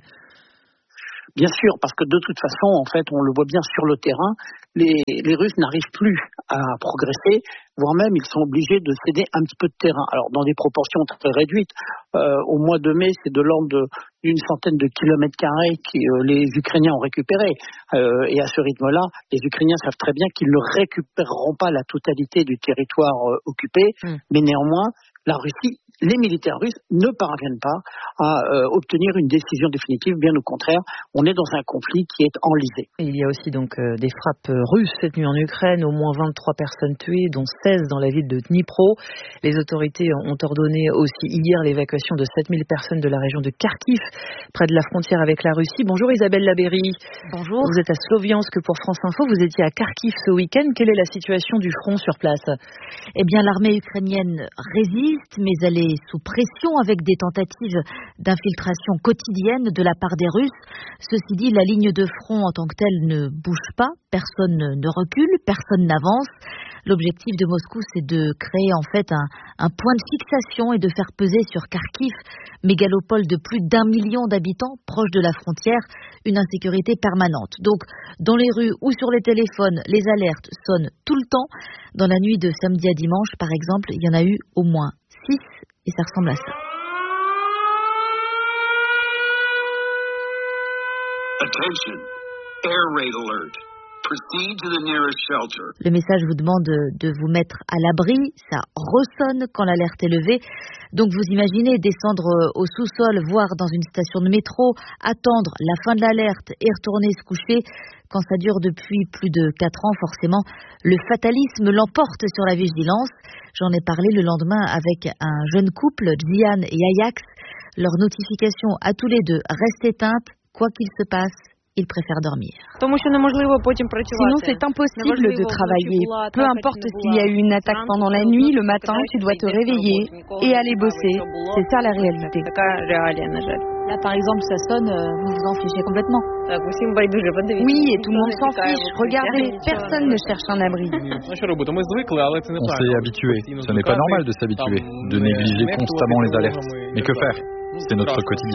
Bien sûr, parce que de toute façon, en fait, on le voit bien sur le terrain, les, les Russes n'arrivent plus à progresser, voire même ils sont obligés de céder un petit peu de terrain. Alors, dans des proportions très réduites. Euh, au mois de mai, c'est de l'ordre de, d'une centaine de kilomètres carrés que euh, les Ukrainiens ont récupérés. Euh, et à ce rythme-là, les Ukrainiens savent très bien qu'ils ne récupéreront pas la totalité du territoire euh, occupé, mmh. mais néanmoins, la Russie, les militaires russes ne parviennent pas à euh, obtenir une décision définitive. Bien au contraire, on est dans un conflit qui est enlisé. Et il y a aussi donc euh, des frappes russes cette nuit en Ukraine, au moins vingt-trois personnes tuées, dont seize dans la ville de Dnipro. Les autorités ont ordonné aussi hier l'évacuation de sept mille personnes de la région de Kharkiv, près de la frontière avec la Russie. Bonjour Isabelle Labéry. Bonjour. Vous êtes à Sloviansk pour France Info. Vous étiez à Kharkiv ce week-end. Quelle est la situation du front sur place? Eh bien, l'armée ukrainienne résiste, mais elle est sous pression avec des tentatives d'infiltration quotidienne de la part des Russes. Ceci dit, la ligne de front en tant que telle ne bouge pas, personne ne recule, personne n'avance. L'objectif de Moscou, c'est de créer en fait un, un point de fixation et de faire peser sur Kharkiv, mégalopole de plus d'un million d'habitants proche de la frontière, une insécurité permanente. Donc, dans les rues ou sur les téléphones, les alertes sonnent tout le temps. Dans la nuit de samedi à dimanche, par exemple, il y en a eu au moins six et ça ressemble à ça. Attention, air raid alert. Proceed to the nearest shelter. Le message vous demande de vous mettre à l'abri, ça ressonne quand l'alerte est levée. Donc vous imaginez descendre au sous-sol, voire dans une station de métro, attendre la fin de l'alerte et retourner se coucher. Quand ça dure depuis plus de quatre ans, forcément, le fatalisme l'emporte sur la vigilance. J'en ai parlé le lendemain avec un jeune couple, Gian et Ajax. Leur notification à tous les deux reste éteinte, quoi qu'il se passe. Ils préfèrent dormir. Sinon, c'est impossible de travailler. Peu importe s'il y a eu une attaque pendant la nuit, le matin, tu dois te réveiller et aller bosser. C'est ça la réalité. Là, par exemple, ça sonne, vous vous en fichez complètement. Oui, et tout le monde s'en fiche. Regardez, personne ne cherche un abri. On s'est habitué. Ce n'est pas normal de s'habituer, de négliger constamment les alertes. Mais que faire ? C'est notre quotidien.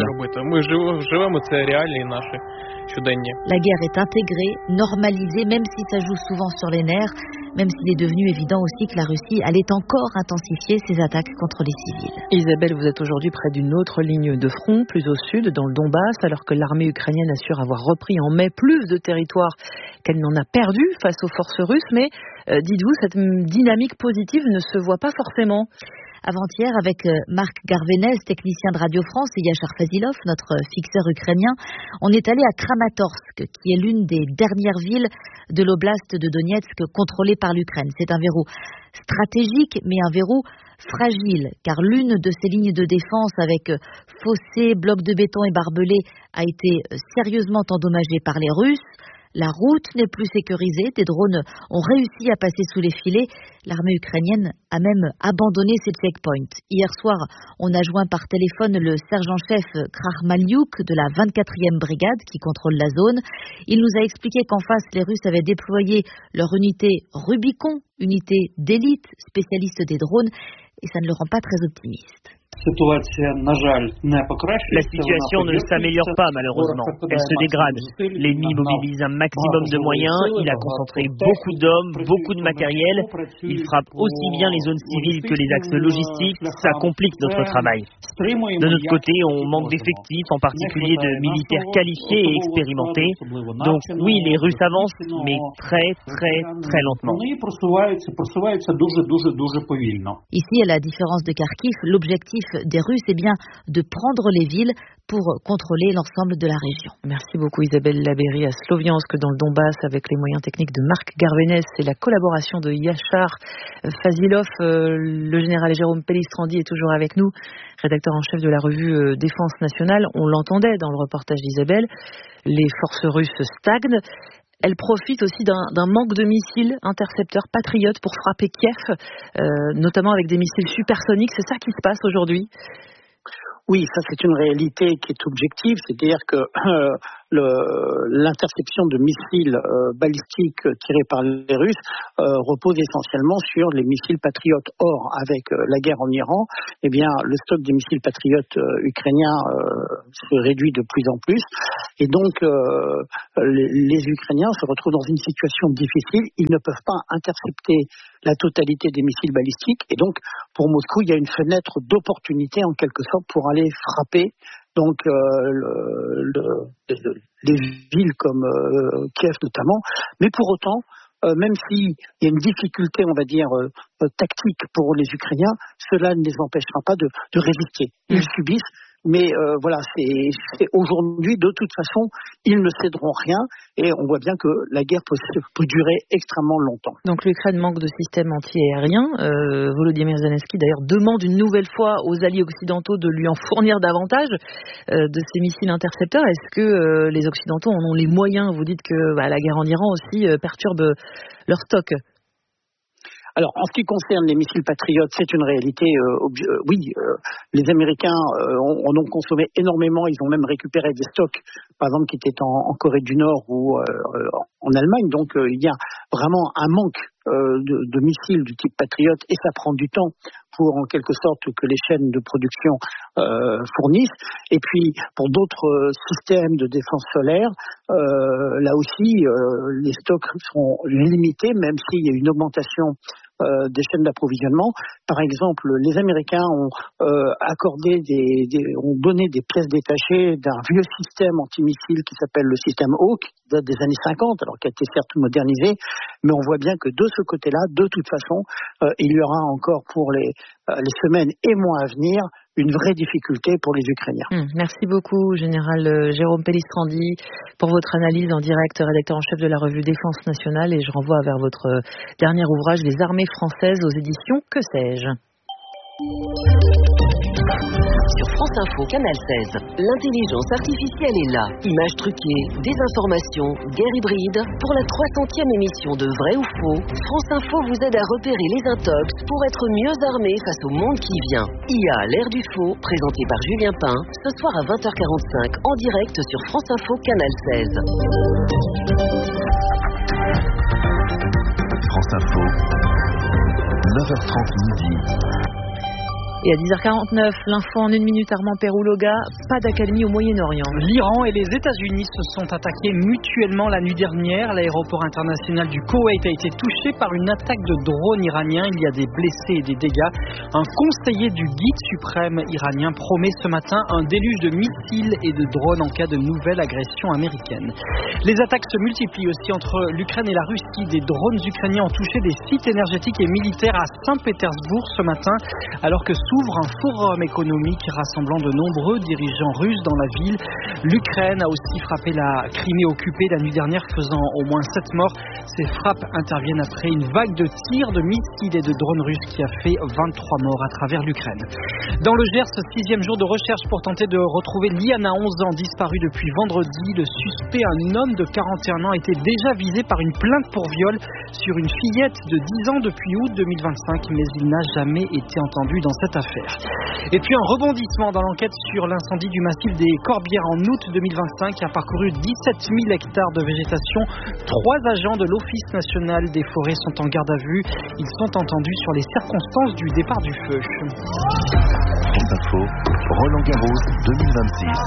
La guerre est intégrée, normalisée, même si ça joue souvent sur les nerfs, même s'il est devenu évident aussi que la Russie allait encore intensifier ses attaques contre les civils. Isabelle, vous êtes aujourd'hui près d'une autre ligne de front, plus au sud, dans le Donbass, alors que l'armée ukrainienne assure avoir repris en mai plus de territoires qu'elle n'en a perdu face aux forces russes. Mais euh, dites-vous, cette dynamique positive ne se voit pas forcément. Avant-hier, avec Marc Garvenez, technicien de Radio France, et Yachar Fazilov, notre fixeur ukrainien, on est allé à Kramatorsk, qui est l'une des dernières villes de l'oblast de Donetsk contrôlée par l'Ukraine. C'est un verrou stratégique, mais un verrou fragile, car l'une de ces lignes de défense avec fossés, blocs de béton et barbelés a été sérieusement endommagée par les Russes. La route n'est plus sécurisée, des drones ont réussi à passer sous les filets. L'armée ukrainienne a même abandonné ses checkpoints. Hier soir, on a joint par téléphone le sergent-chef Krahmaliuk de la vingt-quatrième brigade qui contrôle la zone. Il nous a expliqué qu'en face, les Russes avaient déployé leur unité Rubicon, unité d'élite, spécialiste des drones, et ça ne le rend pas très optimiste. La situation ne s'améliore pas malheureusement, elle se dégrade. L'ennemi mobilise un maximum de moyens, il a concentré beaucoup d'hommes, beaucoup de matériel, il frappe aussi bien les zones civiles que les axes logistiques, ça complique notre travail. De notre côté, on manque d'effectifs, en particulier de militaires qualifiés et expérimentés. Donc oui, les Russes avancent, mais très très très lentement. Ici, à la différence de Kharkiv, l'objectif des Russes est bien de prendre les villes pour contrôler l'ensemble de la région. Merci beaucoup Isabelle Labéry à Sloviansk dans le Donbass avec les moyens techniques de Marc Garvenès et la collaboration de Yachar Fazilov. Le général Jérôme Pellistrandi est toujours avec nous, rédacteur en chef de la revue Défense nationale. On l'entendait dans le reportage d'Isabelle, les forces russes stagnent. Elle profite aussi d'un, d'un manque de missiles intercepteurs patriotes pour frapper Kiev, euh, notamment avec des missiles supersoniques. C'est ça qui se passe aujourd'hui ? Oui, ça c'est une réalité qui est objective, c'est-à-dire que euh, le, l'interception de missiles euh, balistiques tirés par les Russes euh, repose essentiellement sur les missiles patriotes. Or, avec euh, la guerre en Iran, eh bien, le stock des missiles patriotes euh, ukrainiens euh, se réduit de plus en plus, et donc euh, les, les Ukrainiens se retrouvent dans une situation difficile. Ils ne peuvent pas intercepter la totalité des missiles balistiques, et donc pour Moscou, il y a une fenêtre d'opportunité en quelque sorte pour aller frapper donc euh, le, le, le, les villes comme euh, Kiev notamment, mais pour autant, euh, même s'il y a une difficulté, on va dire, euh, tactique pour les Ukrainiens, cela ne les empêchera pas de, de résister. Ils mmh. subissent, mais euh, voilà, c'est, c'est aujourd'hui, de toute façon, ils ne céderont rien, et on voit bien que la guerre peut, peut durer extrêmement longtemps. Donc l'Ukraine manque de système anti-aérien. Euh, Volodymyr Zelensky d'ailleurs demande une nouvelle fois aux alliés occidentaux de lui en fournir davantage euh, de ces missiles intercepteurs. Est-ce que euh, les occidentaux en ont les moyens ? Vous dites que bah, la guerre en Iran aussi euh, perturbe leur stock. Alors, en ce qui concerne les missiles patriotes, c'est une réalité. Euh, obje- euh, oui, euh, les Américains euh, en ont consommé énormément. Ils ont même récupéré des stocks, par exemple, qui étaient en, en Corée du Nord ou euh, en Allemagne. Donc, euh, il y a vraiment un manque euh, de, de missiles du type patriote, et ça prend du temps pour, en quelque sorte, que les chaînes de production euh, fournissent. Et puis, pour d'autres systèmes de défense solaire, euh, là aussi, euh, les stocks sont limités, même s'il y a une augmentation Euh, des chaînes d'approvisionnement. Par exemple, les Américains ont euh, accordé des, des, ont donné des pièces détachées d'un vieux système antimissile qui s'appelle le système Hawk, qui date des années cinquante, alors qui a été certes modernisé, mais on voit bien que de ce côté-là, de toute façon, euh, il y aura encore pour les, euh, les semaines et mois à venir une vraie difficulté pour les Ukrainiens. Mmh, merci beaucoup, Général euh, Jérôme Pellistrandi, pour votre analyse en direct, rédacteur en chef de la revue Défense nationale, et je renvoie vers votre euh, dernier ouvrage, Les armées françaises, aux éditions Que sais-je. Sur France Info, Canal seize, l'intelligence artificielle est là. Images truquées, désinformation, guerre hybride. Pour la trois centième émission de Vrai ou Faux, France Info vous aide à repérer les intox pour être mieux armé face au monde qui vient. I A, l'ère du faux, présenté par Julien Pain, ce soir à vingt heures quarante-cinq, en direct sur France Info, Canal seize. France Info, neuf heures trente midi. Et à dix heures quarante-neuf, l'info en une minute, Armand Perouloga, pas d'accalmie au Moyen-Orient. L'Iran et les États-Unis se sont attaqués mutuellement la nuit dernière. L'aéroport international du Koweït a été touché par une attaque de drones iraniens. Il y a des blessés et des dégâts. Un conseiller du guide suprême iranien promet ce matin un déluge de missiles et de drones en cas de nouvelle agression américaine. Les attaques se multiplient aussi entre l'Ukraine et la Russie. Des drones ukrainiens ont touché des sites énergétiques et militaires à Saint-Pétersbourg ce matin, alors que s'ouvre un forum économique rassemblant de nombreux dirigeants russes dans la ville. L'Ukraine a aussi frappé la Crimée occupée la nuit dernière, faisant au moins sept morts. Ces frappes interviennent après une vague de tirs de missiles et de drones russes qui a fait vingt-trois morts à travers l'Ukraine. Dans le Gers, sixième jour de recherche pour tenter de retrouver Liana, onze ans, disparue depuis vendredi. Le suspect, un homme de quarante et un ans, a été déjà visé par une plainte pour viol sur une fillette de dix ans depuis août deux mille vingt-cinq, mais il n'a jamais été entendu dans cette à faire. Et puis un rebondissement dans l'enquête sur l'incendie du massif des Corbières en août deux mille vingt-cinq qui a parcouru dix-sept mille hectares de végétation. Trois agents de l'Office national des forêts sont en garde à vue. Ils sont entendus sur les circonstances du départ du feu. France Info, Roland Garros deux mille vingt-six.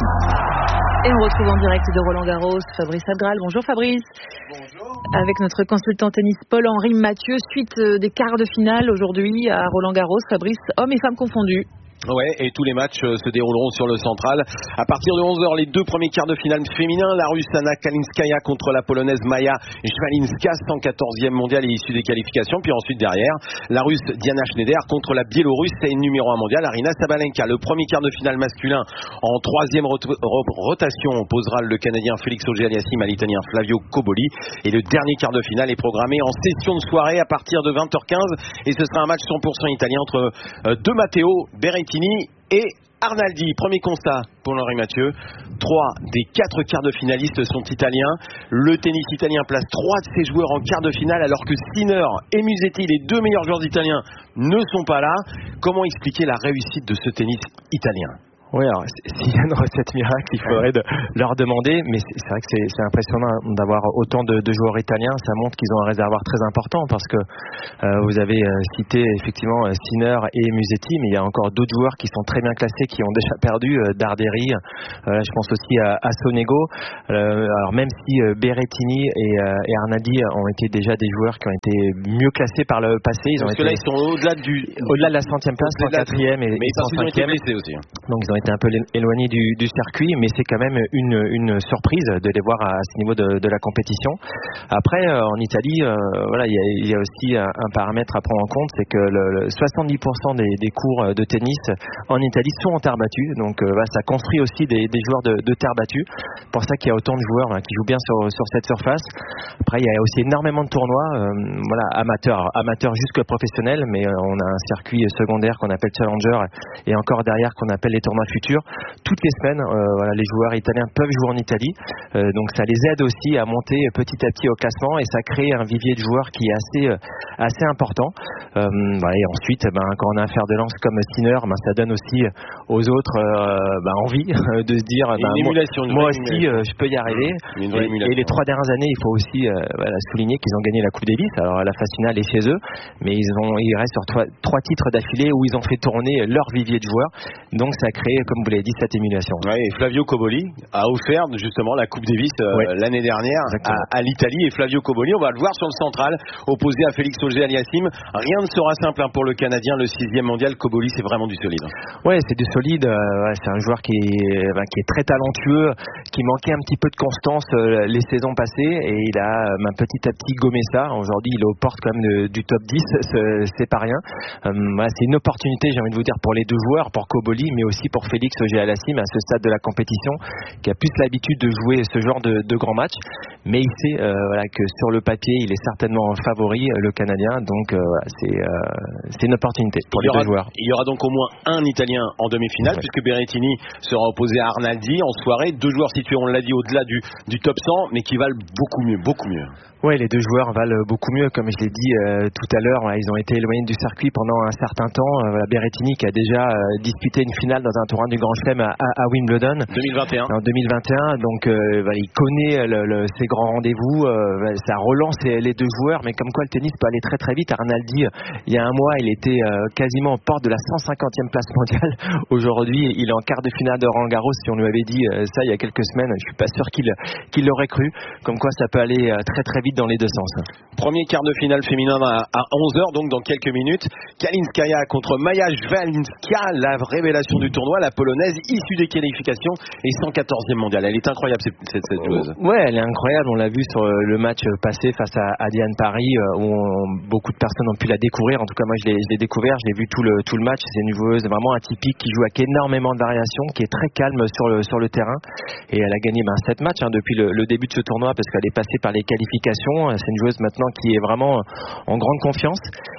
Et on retrouve en direct de Roland Garros Fabrice Abgral. Bonjour Fabrice. Bonjour. Avec notre consultant tennis Paul-Henri Mathieu, suite des quarts de finale aujourd'hui à Roland Garros. Fabrice, hommes et femmes confondus. Ouais, et tous les matchs se dérouleront sur le central. À partir de onze heures, les deux premiers quarts de finale féminins, la Russe Anna Kalinskaya contre la Polonaise Maja Jwalinska, cent quatorzième mondiale et issue des qualifications. Puis ensuite derrière, la Russe Diana Schneider contre la Biélorusse et numéro un mondiale Arina Sabalenka. Le premier quart de finale masculin en troisième rot- rot- rotation opposera le Canadien Félix Auger-Aliassime à l'Italien Flavio Cobolli. Et le dernier quart de finale est programmé en session de soirée à partir de vingt heures quinze. Et ce sera un match cent pour cent italien entre euh, De Matteo, Berrettini et Arnaldi. Premier constat pour Henri Mathieu, trois des quatre quarts de finalistes sont italiens. Le tennis italien place trois de ses joueurs en quart de finale alors que Sinner et Musetti, les deux meilleurs joueurs italiens, ne sont pas là. Comment expliquer la réussite de ce tennis italien ? Oui, alors s'il y a une recette miracle, il faudrait de leur demander, mais c'est, c'est vrai que c'est, c'est impressionnant d'avoir autant de, de joueurs italiens. Ça montre qu'ils ont un réservoir très important parce que euh, vous avez euh, cité effectivement Sinner et Musetti, mais il y a encore d'autres joueurs qui sont très bien classés, qui ont déjà perdu, euh, Darderi, euh, je pense aussi à, à Sonego. Euh, alors même si euh, Berrettini et, euh, et Arnaldi ont été déjà des joueurs qui ont été mieux classés par le passé, ils ont parce été que là ils sont au-delà du au-delà de la centième place, cent quatrième et cent cinquième. Aussi. Donc ils ont été un peu éloignés du, du circuit, mais c'est quand même une, une surprise de les voir à ce niveau de, de la compétition. Après, euh, en Italie, euh, voilà, il y a, il y a aussi un, un paramètre à prendre en compte, c'est que le, le soixante-dix pour cent des, des cours de tennis en Italie sont en terre battue, donc euh, voilà, ça construit aussi des, des joueurs de, de terre battue. C'est pour ça qu'il y a autant de joueurs hein, qui jouent bien sur, sur cette surface. Après, il y a aussi énormément de tournois, euh, voilà, amateurs, amateurs jusque professionnels, mais euh, on a un circuit secondaire qu'on appelle Challenger et encore derrière qu'on appelle les tournois futurs. Toutes les semaines, euh, voilà, les joueurs italiens peuvent jouer en Italie, euh, donc ça les aide aussi à monter petit à petit au classement et ça crée un vivier de joueurs qui est assez, euh, assez important. Euh, voilà, et ensuite, ben, quand on a un fer de lance comme Sinner, ben, ça donne aussi aux autres euh, ben, envie de se dire, ben, moi, moi aussi, euh, je peux y arriver. Et, et les trois dernières années, il faut aussi euh, voilà, souligner qu'ils ont gagné la Coupe Davis. Alors la phase finale est chez eux, mais ils, ont, ils restent sur trois, trois titres d'affilée où ils ont fait tourner leur vivier de joueurs. Donc ça crée, comme vous l'avez dit, cette émulation. Ouais, et Flavio Cobolli a offert justement la Coupe Davis euh, ouais. l'année dernière à, à l'Italie. Et Flavio Cobolli, on va le voir sur le central, opposé à Félix Auger-Aliassime. Rien ne sera simple hein, pour le Canadien, le sixième mondial. Cobolli, c'est vraiment du solide. Ouais, c'est du solide. Euh, ouais, c'est un joueur qui est, ben, qui est très talentueux, qui manquait un petit peu de constance euh, les saisons passées, et il a ben, petit à petit gommé ça. Aujourd'hui, il est aux portes quand même de, du top dix, c'est, c'est pas rien. Euh, ouais, c'est une opportunité, j'ai envie de vous dire, pour les deux joueurs, pour Cobolli, mais aussi pour Félix Auger-Aliassime à ce stade de la compétition, qui a plus l'habitude de jouer ce genre de, de grands matchs, mais il sait euh, voilà, que sur le papier il est certainement favori, le Canadien, donc euh, c'est, euh, c'est une opportunité pour les aura, deux joueurs. Il y aura donc au moins un Italien en demi-finale, ouais. puisque Berrettini sera opposé à Arnaldi en soirée, deux joueurs situés, on l'a dit, au-delà du, du top cent, mais qui valent beaucoup mieux, beaucoup mieux. Oui, les deux joueurs valent beaucoup mieux, comme je l'ai dit euh, tout à l'heure. Voilà, ils ont été éloignés du circuit pendant un certain temps. Euh, voilà, Berrettini qui a déjà euh, disputé une finale dans un tournoi du Grand Chelem à, à, à Wimbledon deux mille vingt et un. En deux mille vingt et un, donc euh, voilà, il connaît le, le, ses grands rendez-vous. Euh, ça relance les deux joueurs, mais comme quoi le tennis peut aller très très vite. Arnaldi, il y a un mois, il était euh, quasiment aux portes de la cent cinquantième place mondiale. Aujourd'hui, il est en quart de finale de Roland Garros. Si on lui avait dit euh, ça il y a quelques semaines, je suis pas sûr qu'il, qu'il l'aurait cru. Comme quoi, ça peut aller euh, très très vite dans les deux sens. Premier quart de finale féminin à, à onze heures, donc dans quelques minutes. Kalinskaya contre Maja Jwalinska, la révélation du tournoi, la polonaise issue des qualifications et cent quatorzième mondiale. Elle est incroyable cette, cette, cette joueuse. Ouais, elle est incroyable. On l'a vu sur le match passé face à, à Diane Paris, où on, beaucoup de personnes ont pu la découvrir. En tout cas, moi, je l'ai, je l'ai découvert. J'ai vu tout le, tout le match. C'est une joueuse vraiment atypique qui joue avec énormément de variations, qui est très calme sur le, sur le terrain. Et elle a gagné ben, sept matchs hein, depuis le, le début de ce tournoi parce qu'elle est passée par les qualifications. C'est une joueuse maintenant qui est vraiment en grande confiance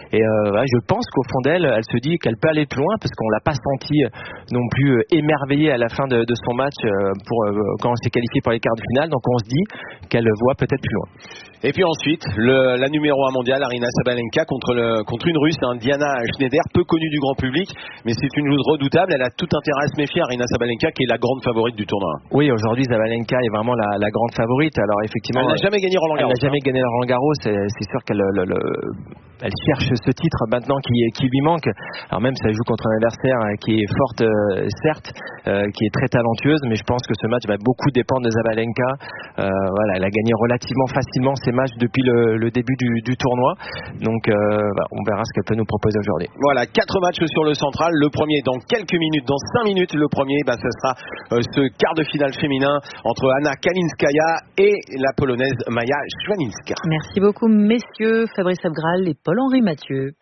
Et euh, ouais, je pense qu'au fond d'elle, elle se dit qu'elle peut aller plus loin parce qu'on l'a pas senti non plus émerveillée à la fin de, de son match pour euh, quand on s'est qualifié pour les quarts de finale. Donc on se dit qu'elle voit peut-être plus loin. Et puis ensuite, le, la numéro un mondiale, Aryna Sabalenka, contre, le, contre une Russe, hein, Diana Schneider, peu connue du grand public, mais c'est une joueuse redoutable. Elle a tout intérêt à se méfier, Aryna Sabalenka, qui est la grande favorite du tournoi. Oui, aujourd'hui, Sabalenka est vraiment la, la grande favorite. Alors effectivement, elle n'a jamais gagné Roland Garros. Elle n'a jamais gagné Roland Garros. C'est, c'est sûr qu'elle le, le, elle cherche ce titre maintenant qui, qui lui manque. Alors même si elle joue contre un adversaire qui est forte, euh, certes, euh, qui est très talentueuse, mais je pense que ce match va beaucoup dépendre de Sabalenka. Euh, voilà, elle a gagné relativement facilement ses matchs depuis le, le début du, du tournoi. Donc euh, bah, on verra ce qu'elle peut nous proposer aujourd'hui. Voilà, quatre matchs sur le central. Le premier dans quelques minutes, dans cinq minutes. Le premier, bah, ce sera euh, ce quart de finale féminin entre Anna Kalinskaya et la Polonaise Maja Szwalinska. Merci beaucoup messieurs, Fabrice Abgral et Paul-Henri Mathieu.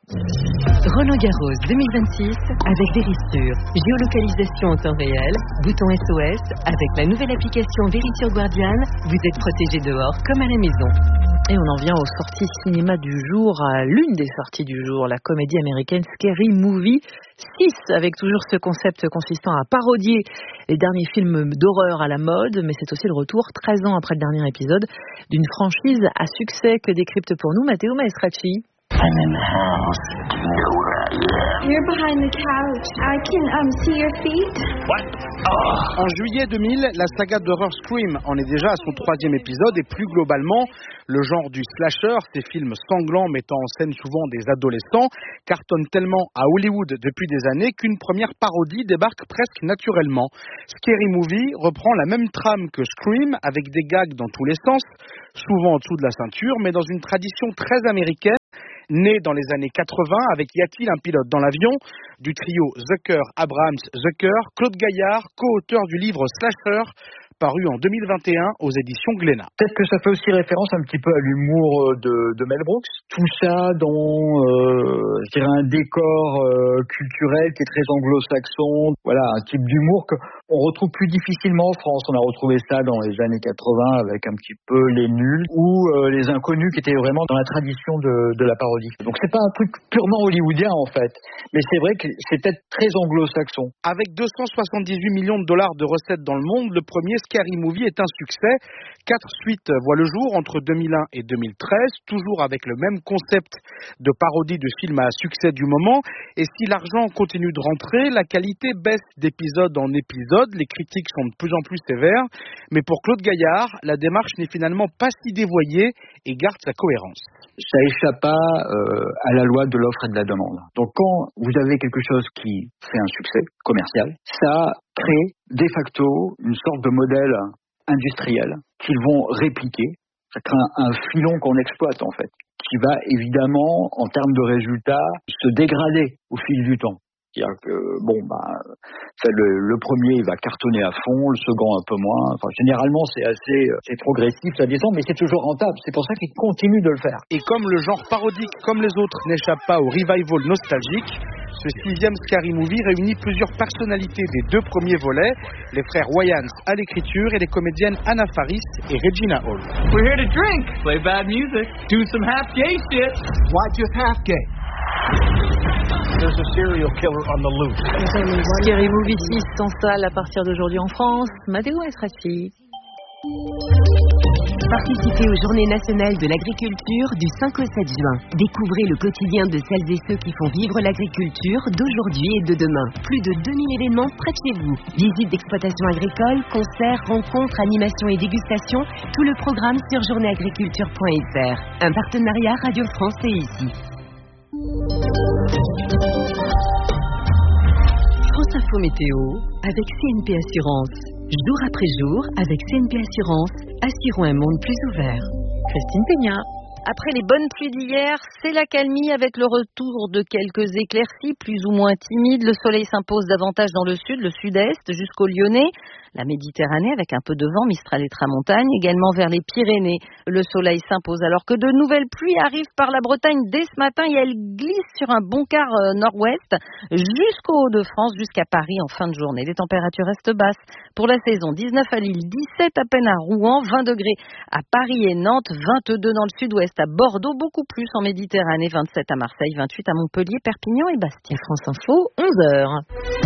Roland Garros deux mille vingt-six avec Verisure. Géolocalisation en temps réel, bouton S O S. Avec la nouvelle application Verisure Guardian, vous êtes protégé dehors comme à la maison. Et on en vient aux sorties cinéma du jour, à l'une des sorties du jour, la comédie américaine Scary Movie six, avec toujours ce concept consistant à parodier les derniers films d'horreur à la mode, mais c'est aussi le retour, treize ans après le dernier épisode, d'une franchise à succès que décrypte pour nous Matteo Maestracci. I'm in the house. Do you know where I live? You're behind the couch. I can um, see your feet. What? Oh. En juillet deux mille, la saga d'horreur Scream en est déjà à son troisième épisode et plus globalement, le genre du slasher, ces films sanglants mettant en scène souvent des adolescents, cartonne tellement à Hollywood depuis des années qu'une première parodie débarque presque naturellement. Scary Movie reprend la même trame que Scream avec des gags dans tous les sens, souvent en dessous de la ceinture, mais dans une tradition très américaine. Né dans les années quatre-vingts avec Y a-t-il un pilote dans l'avion du trio Zucker, Abrams, Zucker, Claude Gaillard, co-auteur du livre Slasher, paru en deux mille vingt et un aux éditions Glénat. Peut-être que ça fait aussi référence un petit peu à l'humour de, de Mel Brooks. Tout ça dans euh, je dirais un décor euh, culturel qui est très anglo-saxon. Voilà, un type d'humour qu'on retrouve plus difficilement en France. On a retrouvé ça dans les années quatre-vingts avec un petit peu Les Nuls ou euh, Les Inconnus qui étaient vraiment dans la tradition de, de la parodie. Donc c'est pas un truc purement hollywoodien en fait, mais c'est vrai que c'est peut-être très anglo-saxon. Avec deux cent soixante-dix-huit millions de dollars de recettes dans le monde, le premier Scary Movie est un succès. Quatre suites voient le jour entre deux mille un et deux mille treize, toujours avec le même concept de parodie de film à succès du moment. Et si l'argent continue de rentrer, la qualité baisse d'épisode en épisode. Les critiques sont de plus en plus sévères. Mais pour Claude Gaillard, la démarche n'est finalement pas si dévoyée et garde sa cohérence. Ça échappe pas euh, à la loi de l'offre et de la demande. Donc quand vous avez quelque chose qui fait un succès commercial, ça crée de facto une sorte de modèle industriel qu'ils vont répliquer. Ça crée un, un filon qu'on exploite en fait, qui va évidemment, en termes de résultats, se dégrader au fil du temps. C'est-à-dire que, bon, bah, ça, le, le premier, il va cartonner à fond, le second un peu moins. Enfin, généralement, c'est assez, c'est progressif, ça descend, mais c'est toujours rentable. C'est pour ça qu'il continue de le faire. Et comme le genre parodique, comme les autres, n'échappe pas au revival nostalgique, ce sixième Scary Movie réunit plusieurs personnalités des deux premiers volets, les frères Wayans à l'écriture et les comédiennes Anna Faris et Regina Hall. We're here to drink, play bad music, do some half gay shit. Why just half gay? There's a serial killer on the loose. Scary Movie six s'installe à partir d'aujourd'hui en France. Matteo Maestracci. Participez aux Journées nationales de l'agriculture du cinq au sept juin. Découvrez le quotidien de celles et ceux qui font vivre l'agriculture d'aujourd'hui et de demain. Plus de deux mille événements près de chez vous. Visites d'exploitation agricole, concerts, rencontres, animations et dégustations. Tout le programme sur journée agriculture point f r. Un partenariat Radio France et ici. France Info Météo avec C N P Assurance. Jour après jour, avec C N P Assurance, assurons un monde plus ouvert. Christine Peña. Après les bonnes pluies d'hier, c'est la calmie avec le retour de quelques éclaircies plus ou moins timides. Le soleil s'impose davantage dans le sud, le sud-est, jusqu'au Lyonnais. la Méditerranée avec un peu de vent, Mistral et Tramontagne. Également vers les Pyrénées, le soleil s'impose alors que de nouvelles pluies arrivent par la Bretagne dès ce matin et elles glissent sur un bon quart nord-ouest jusqu'au Hauts-de-France, jusqu'à Paris en fin de journée. Les températures restent basses pour la saison. dix-neuf à Lille, dix-sept à peine à Rouen, vingt degrés à Paris et Nantes, vingt-deux dans le sud-ouest à Bordeaux, beaucoup plus en Méditerranée, vingt-sept à Marseille, vingt-huit à Montpellier, Perpignan et Bastia. France Info, onze heures.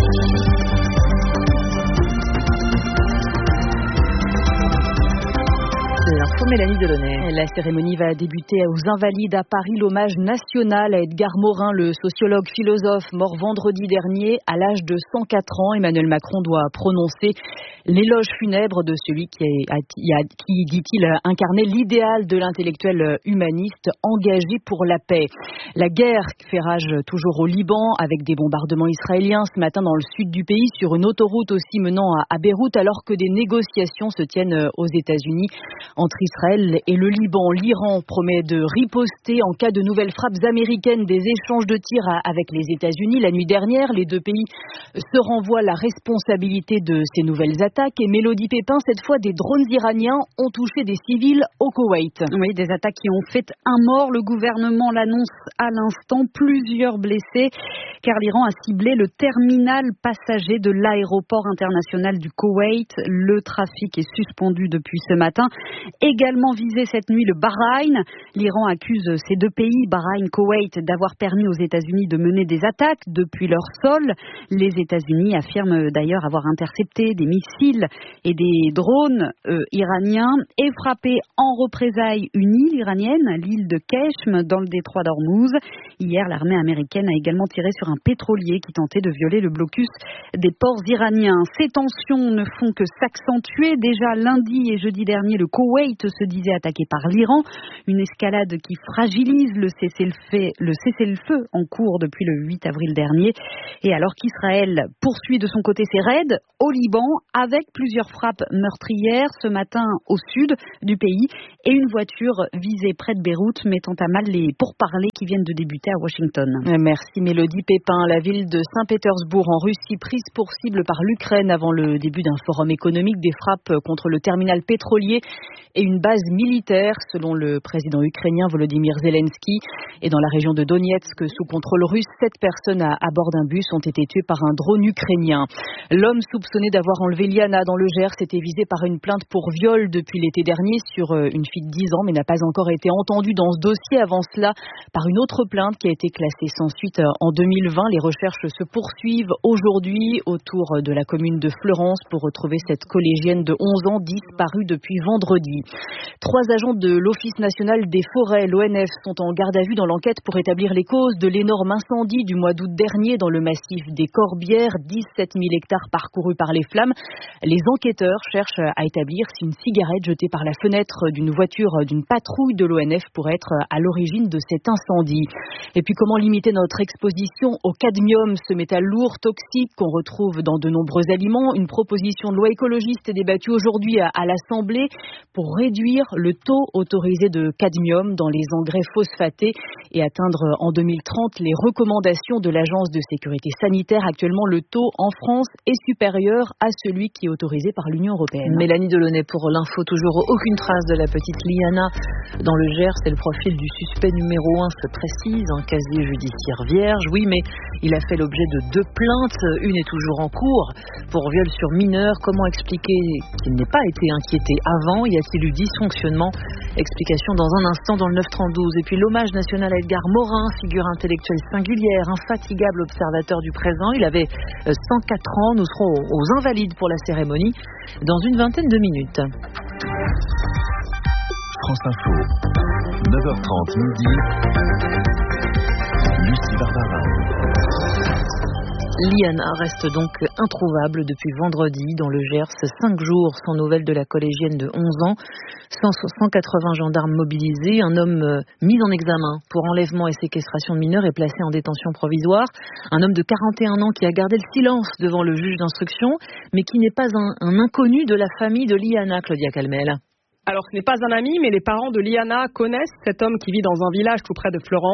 L'info Mélanie Delaunay. La cérémonie va débuter aux Invalides à Paris. L'hommage national à Edgar Morin, le sociologue philosophe mort vendredi dernier à l'âge de cent quatre ans. Emmanuel Macron doit prononcer l'éloge funèbre de celui qui, a, qui dit-il, incarnait l'idéal de l'intellectuel humaniste engagé pour la paix. La guerre fait rage toujours au Liban avec des bombardements israéliens ce matin dans le sud du pays sur une autoroute aussi menant à, à Beyrouth alors que des négociations se tiennent aux États-Unis entre Israël et le Liban. L'Iran promet de riposter en cas de nouvelles frappes américaines, des échanges de tirs avec les États-Unis. La nuit dernière, les deux pays se renvoient la responsabilité de ces nouvelles attaques. Et Mélodie Pépin, cette fois, des drones iraniens ont touché des civils au Koweït. Oui, des attaques qui ont fait un mort. Le gouvernement l'annonce à l'instant. Plusieurs blessés, car l'Iran a ciblé le terminal passager de l'aéroport international du Koweït. Le trafic est suspendu depuis ce matin. Également visé cette nuit le Bahreïn. L'Iran accuse ces deux pays, Bahreïn, Koweït, d'avoir permis aux États-Unis de mener des attaques depuis leur sol. Les États-Unis affirment d'ailleurs avoir intercepté des missiles et des drones euh, iraniens et frappé en représailles une île iranienne, l'île de Keshm, dans le détroit d'Ormuz. Hier, l'armée américaine a également tiré sur un pétrolier qui tentait de violer le blocus des ports iraniens. Ces tensions ne font que s'accentuer. Déjà lundi et jeudi dernier, le Koweït se disait attaqué par l'Iran. Une escalade qui fragilise le cessez-le-feu, le cessez-le-feu en cours depuis le huit avril dernier. Et alors qu'Israël poursuit de son côté ses raids au Liban avec plusieurs frappes meurtrières ce matin au sud du pays et une voiture visée près de Beyrouth mettant à mal les pourparlers qui viennent de débuter à Washington. Merci Mélodie Pépin. La ville de Saint-Pétersbourg en Russie prise pour cible par l'Ukraine avant le début d'un forum économique, des frappes contre le terminal pétrolier et une base militaire selon le président ukrainien Volodymyr Zelensky. Et dans la région de Donetsk, sous contrôle russe, sept personnes à, à bord d'un bus ont été tuées par un drone ukrainien. L'homme soupçonné d'avoir enlevé Liana dans le Gers était visé par une plainte pour viol depuis l'été dernier sur une fille de dix ans, mais n'a pas encore été entendu dans ce dossier avant cela par une autre plainte qui a été classée sans suite en deux mille vingt. Les recherches se poursuivent aujourd'hui autour de la commune de Fleurance pour retrouver cette collégienne de onze ans disparue depuis vendredi. Trois agents de l'Office national des forêts, l'O N F, sont en garde à vue dans l'enquête pour établir les causes de l'énorme incendie du mois d'août dernier dans le massif des Corbières, dix-sept mille hectares parcourus par les flammes. Les enquêteurs cherchent à établir si une cigarette jetée par la fenêtre d'une voiture d'une patrouille de l'O N F pourrait être à l'origine de cet incendie. Et puis comment limiter notre exposition au cadmium, ce métal lourd, toxique qu'on retrouve dans de nombreux aliments. Une proposition de loi écologiste est débattue aujourd'hui à, à l'Assemblée pour réduire le taux autorisé de cadmium dans les engrais phosphatés et atteindre en deux mille trente les recommandations de l'Agence de sécurité sanitaire. Actuellement, le taux en France est supérieur à celui qui est autorisé par l'Union européenne. Mélanie Delaunay pour l'info. Toujours aucune trace de la petite Liana dans le Gers. C'est le profil du suspect numéro un se précise, un casier judiciaire vierge. Oui, mais il a fait l'objet de deux plaintes. Une est toujours en cours pour viol sur mineur. Comment expliquer qu'il n'ait pas été inquiété avant? Y a-t-il eu dysfonctionnement? Explication dans un instant dans le neuf trente-douze. Et puis l'hommage national à Edgar Morin, figure intellectuelle singulière, infatigable observateur du présent. Il avait cent quatre ans. Nous serons aux Invalides pour la cérémonie dans une vingtaine de minutes. France Info, neuf heures trente midi. Lucie Barbara. Liana reste donc introuvable depuis vendredi dans le Gers. Cinq jours sans nouvelles de la collégienne de onze ans. cent quatre-vingts gendarmes mobilisés. Un homme mis en examen pour enlèvement et séquestration de mineurs est placé en détention provisoire. Un homme de quarante et un ans qui a gardé le silence devant le juge d'instruction, mais qui n'est pas un, un inconnu de la famille de Liana, Claudia Calmel. Alors, ce n'est pas un ami, mais les parents de Liana connaissent cet homme qui vit dans un village tout près de Florence.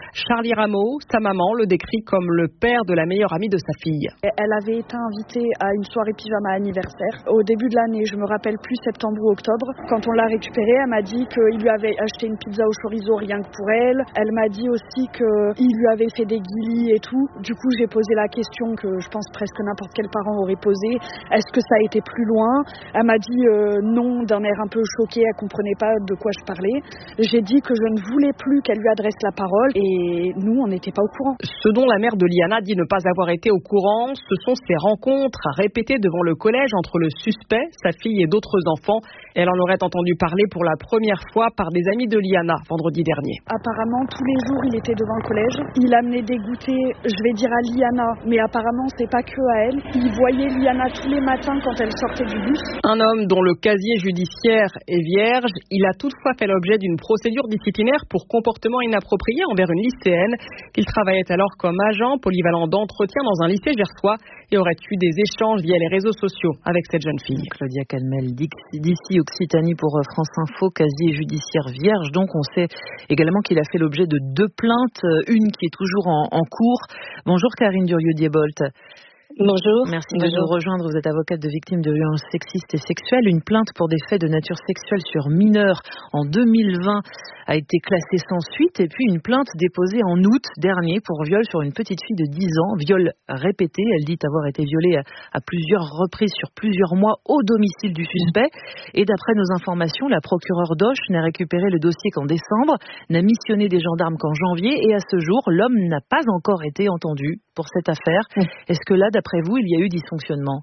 Charlie Rameau, sa maman, le décrit comme le père de la meilleure amie de sa fille. Elle avait été invitée à une soirée pyjama anniversaire. Au début de l'année, je me rappelle plus, septembre ou octobre. Quand on l'a récupérée, elle m'a dit qu'il lui avait acheté une pizza au chorizo rien que pour elle. Elle m'a dit aussi qu'il lui avait fait des guilis et tout. Du coup, j'ai posé la question que je pense presque n'importe quel parent aurait posée. Est-ce que ça a été plus loin? Elle m'a dit euh, non, d'un air un peu choqué. Elle comprenait pas de quoi je parlais. J'ai dit que je ne voulais plus qu'elle lui adresse la parole et nous, on n'était pas au courant. Ce dont la mère de Liana dit ne pas avoir été au courant, ce sont ces rencontres répétées devant le collège entre le suspect, sa fille et d'autres enfants. Elle en aurait entendu parler pour la première fois par des amis de Liana vendredi dernier. Apparemment, tous les jours, il était devant le collège. Il amenait des goûters, je vais dire à Liana, mais apparemment, c'est pas que à elle. Il voyait Liana tous les matins quand elle sortait du bus. Un homme dont le casier judiciaire est vierge, il a toutefois fait l'objet d'une procédure disciplinaire pour comportement inapproprié envers une lycéenne qu'il travaillait alors comme agent polyvalent d'entretien dans un lycée gersois et aurait eu des échanges via les réseaux sociaux avec cette jeune fille. Claudia Calmel, d'ici Occitanie pour France Info, casier judiciaire vierge. Donc on sait également qu'il a fait l'objet de deux plaintes, une qui est toujours en, en cours. Bonjour Karine Durieux-Diebolt. Bonjour. Merci Bonjour. de nous rejoindre. Vous êtes avocate de victimes de violences sexistes et sexuelles. Une plainte pour des faits de nature sexuelle sur mineurs en deux mille vingt a été classée sans suite. Et puis une plainte déposée en août dernier pour viol sur une petite fille de dix ans. Viol répété. Elle dit avoir été violée à, à plusieurs reprises sur plusieurs mois au domicile du suspect. Et d'après nos informations, la procureure d'Auch n'a récupéré le dossier qu'en décembre, n'a missionné des gendarmes qu'en janvier. Et à ce jour, l'homme n'a pas encore été entendu pour cette affaire. Est-ce que là, d'après vous, il y a eu dysfonctionnement?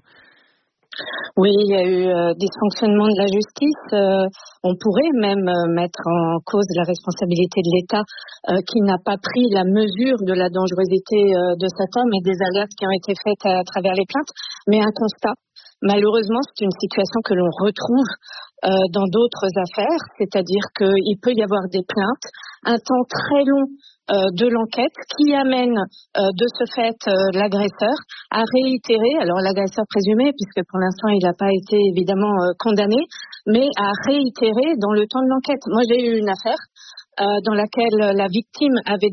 Oui, il y a eu euh, dysfonctionnement de la justice. Euh, on pourrait même euh, mettre en cause la responsabilité de l'État euh, qui n'a pas pris la mesure de la dangerosité euh, de cet homme et des alertes qui ont été faites à, à travers les plaintes. Mais un constat, malheureusement, c'est une situation que l'on retrouve euh, dans d'autres affaires, c'est-à-dire qu'il peut y avoir des plaintes, un temps très long Euh, de l'enquête qui amène euh, de ce fait euh, l'agresseur à réitérer, alors l'agresseur présumé puisque pour l'instant il n'a pas été évidemment euh, condamné, mais à réitérer dans le temps de l'enquête. Moi j'ai eu une affaire euh, dans laquelle la victime avait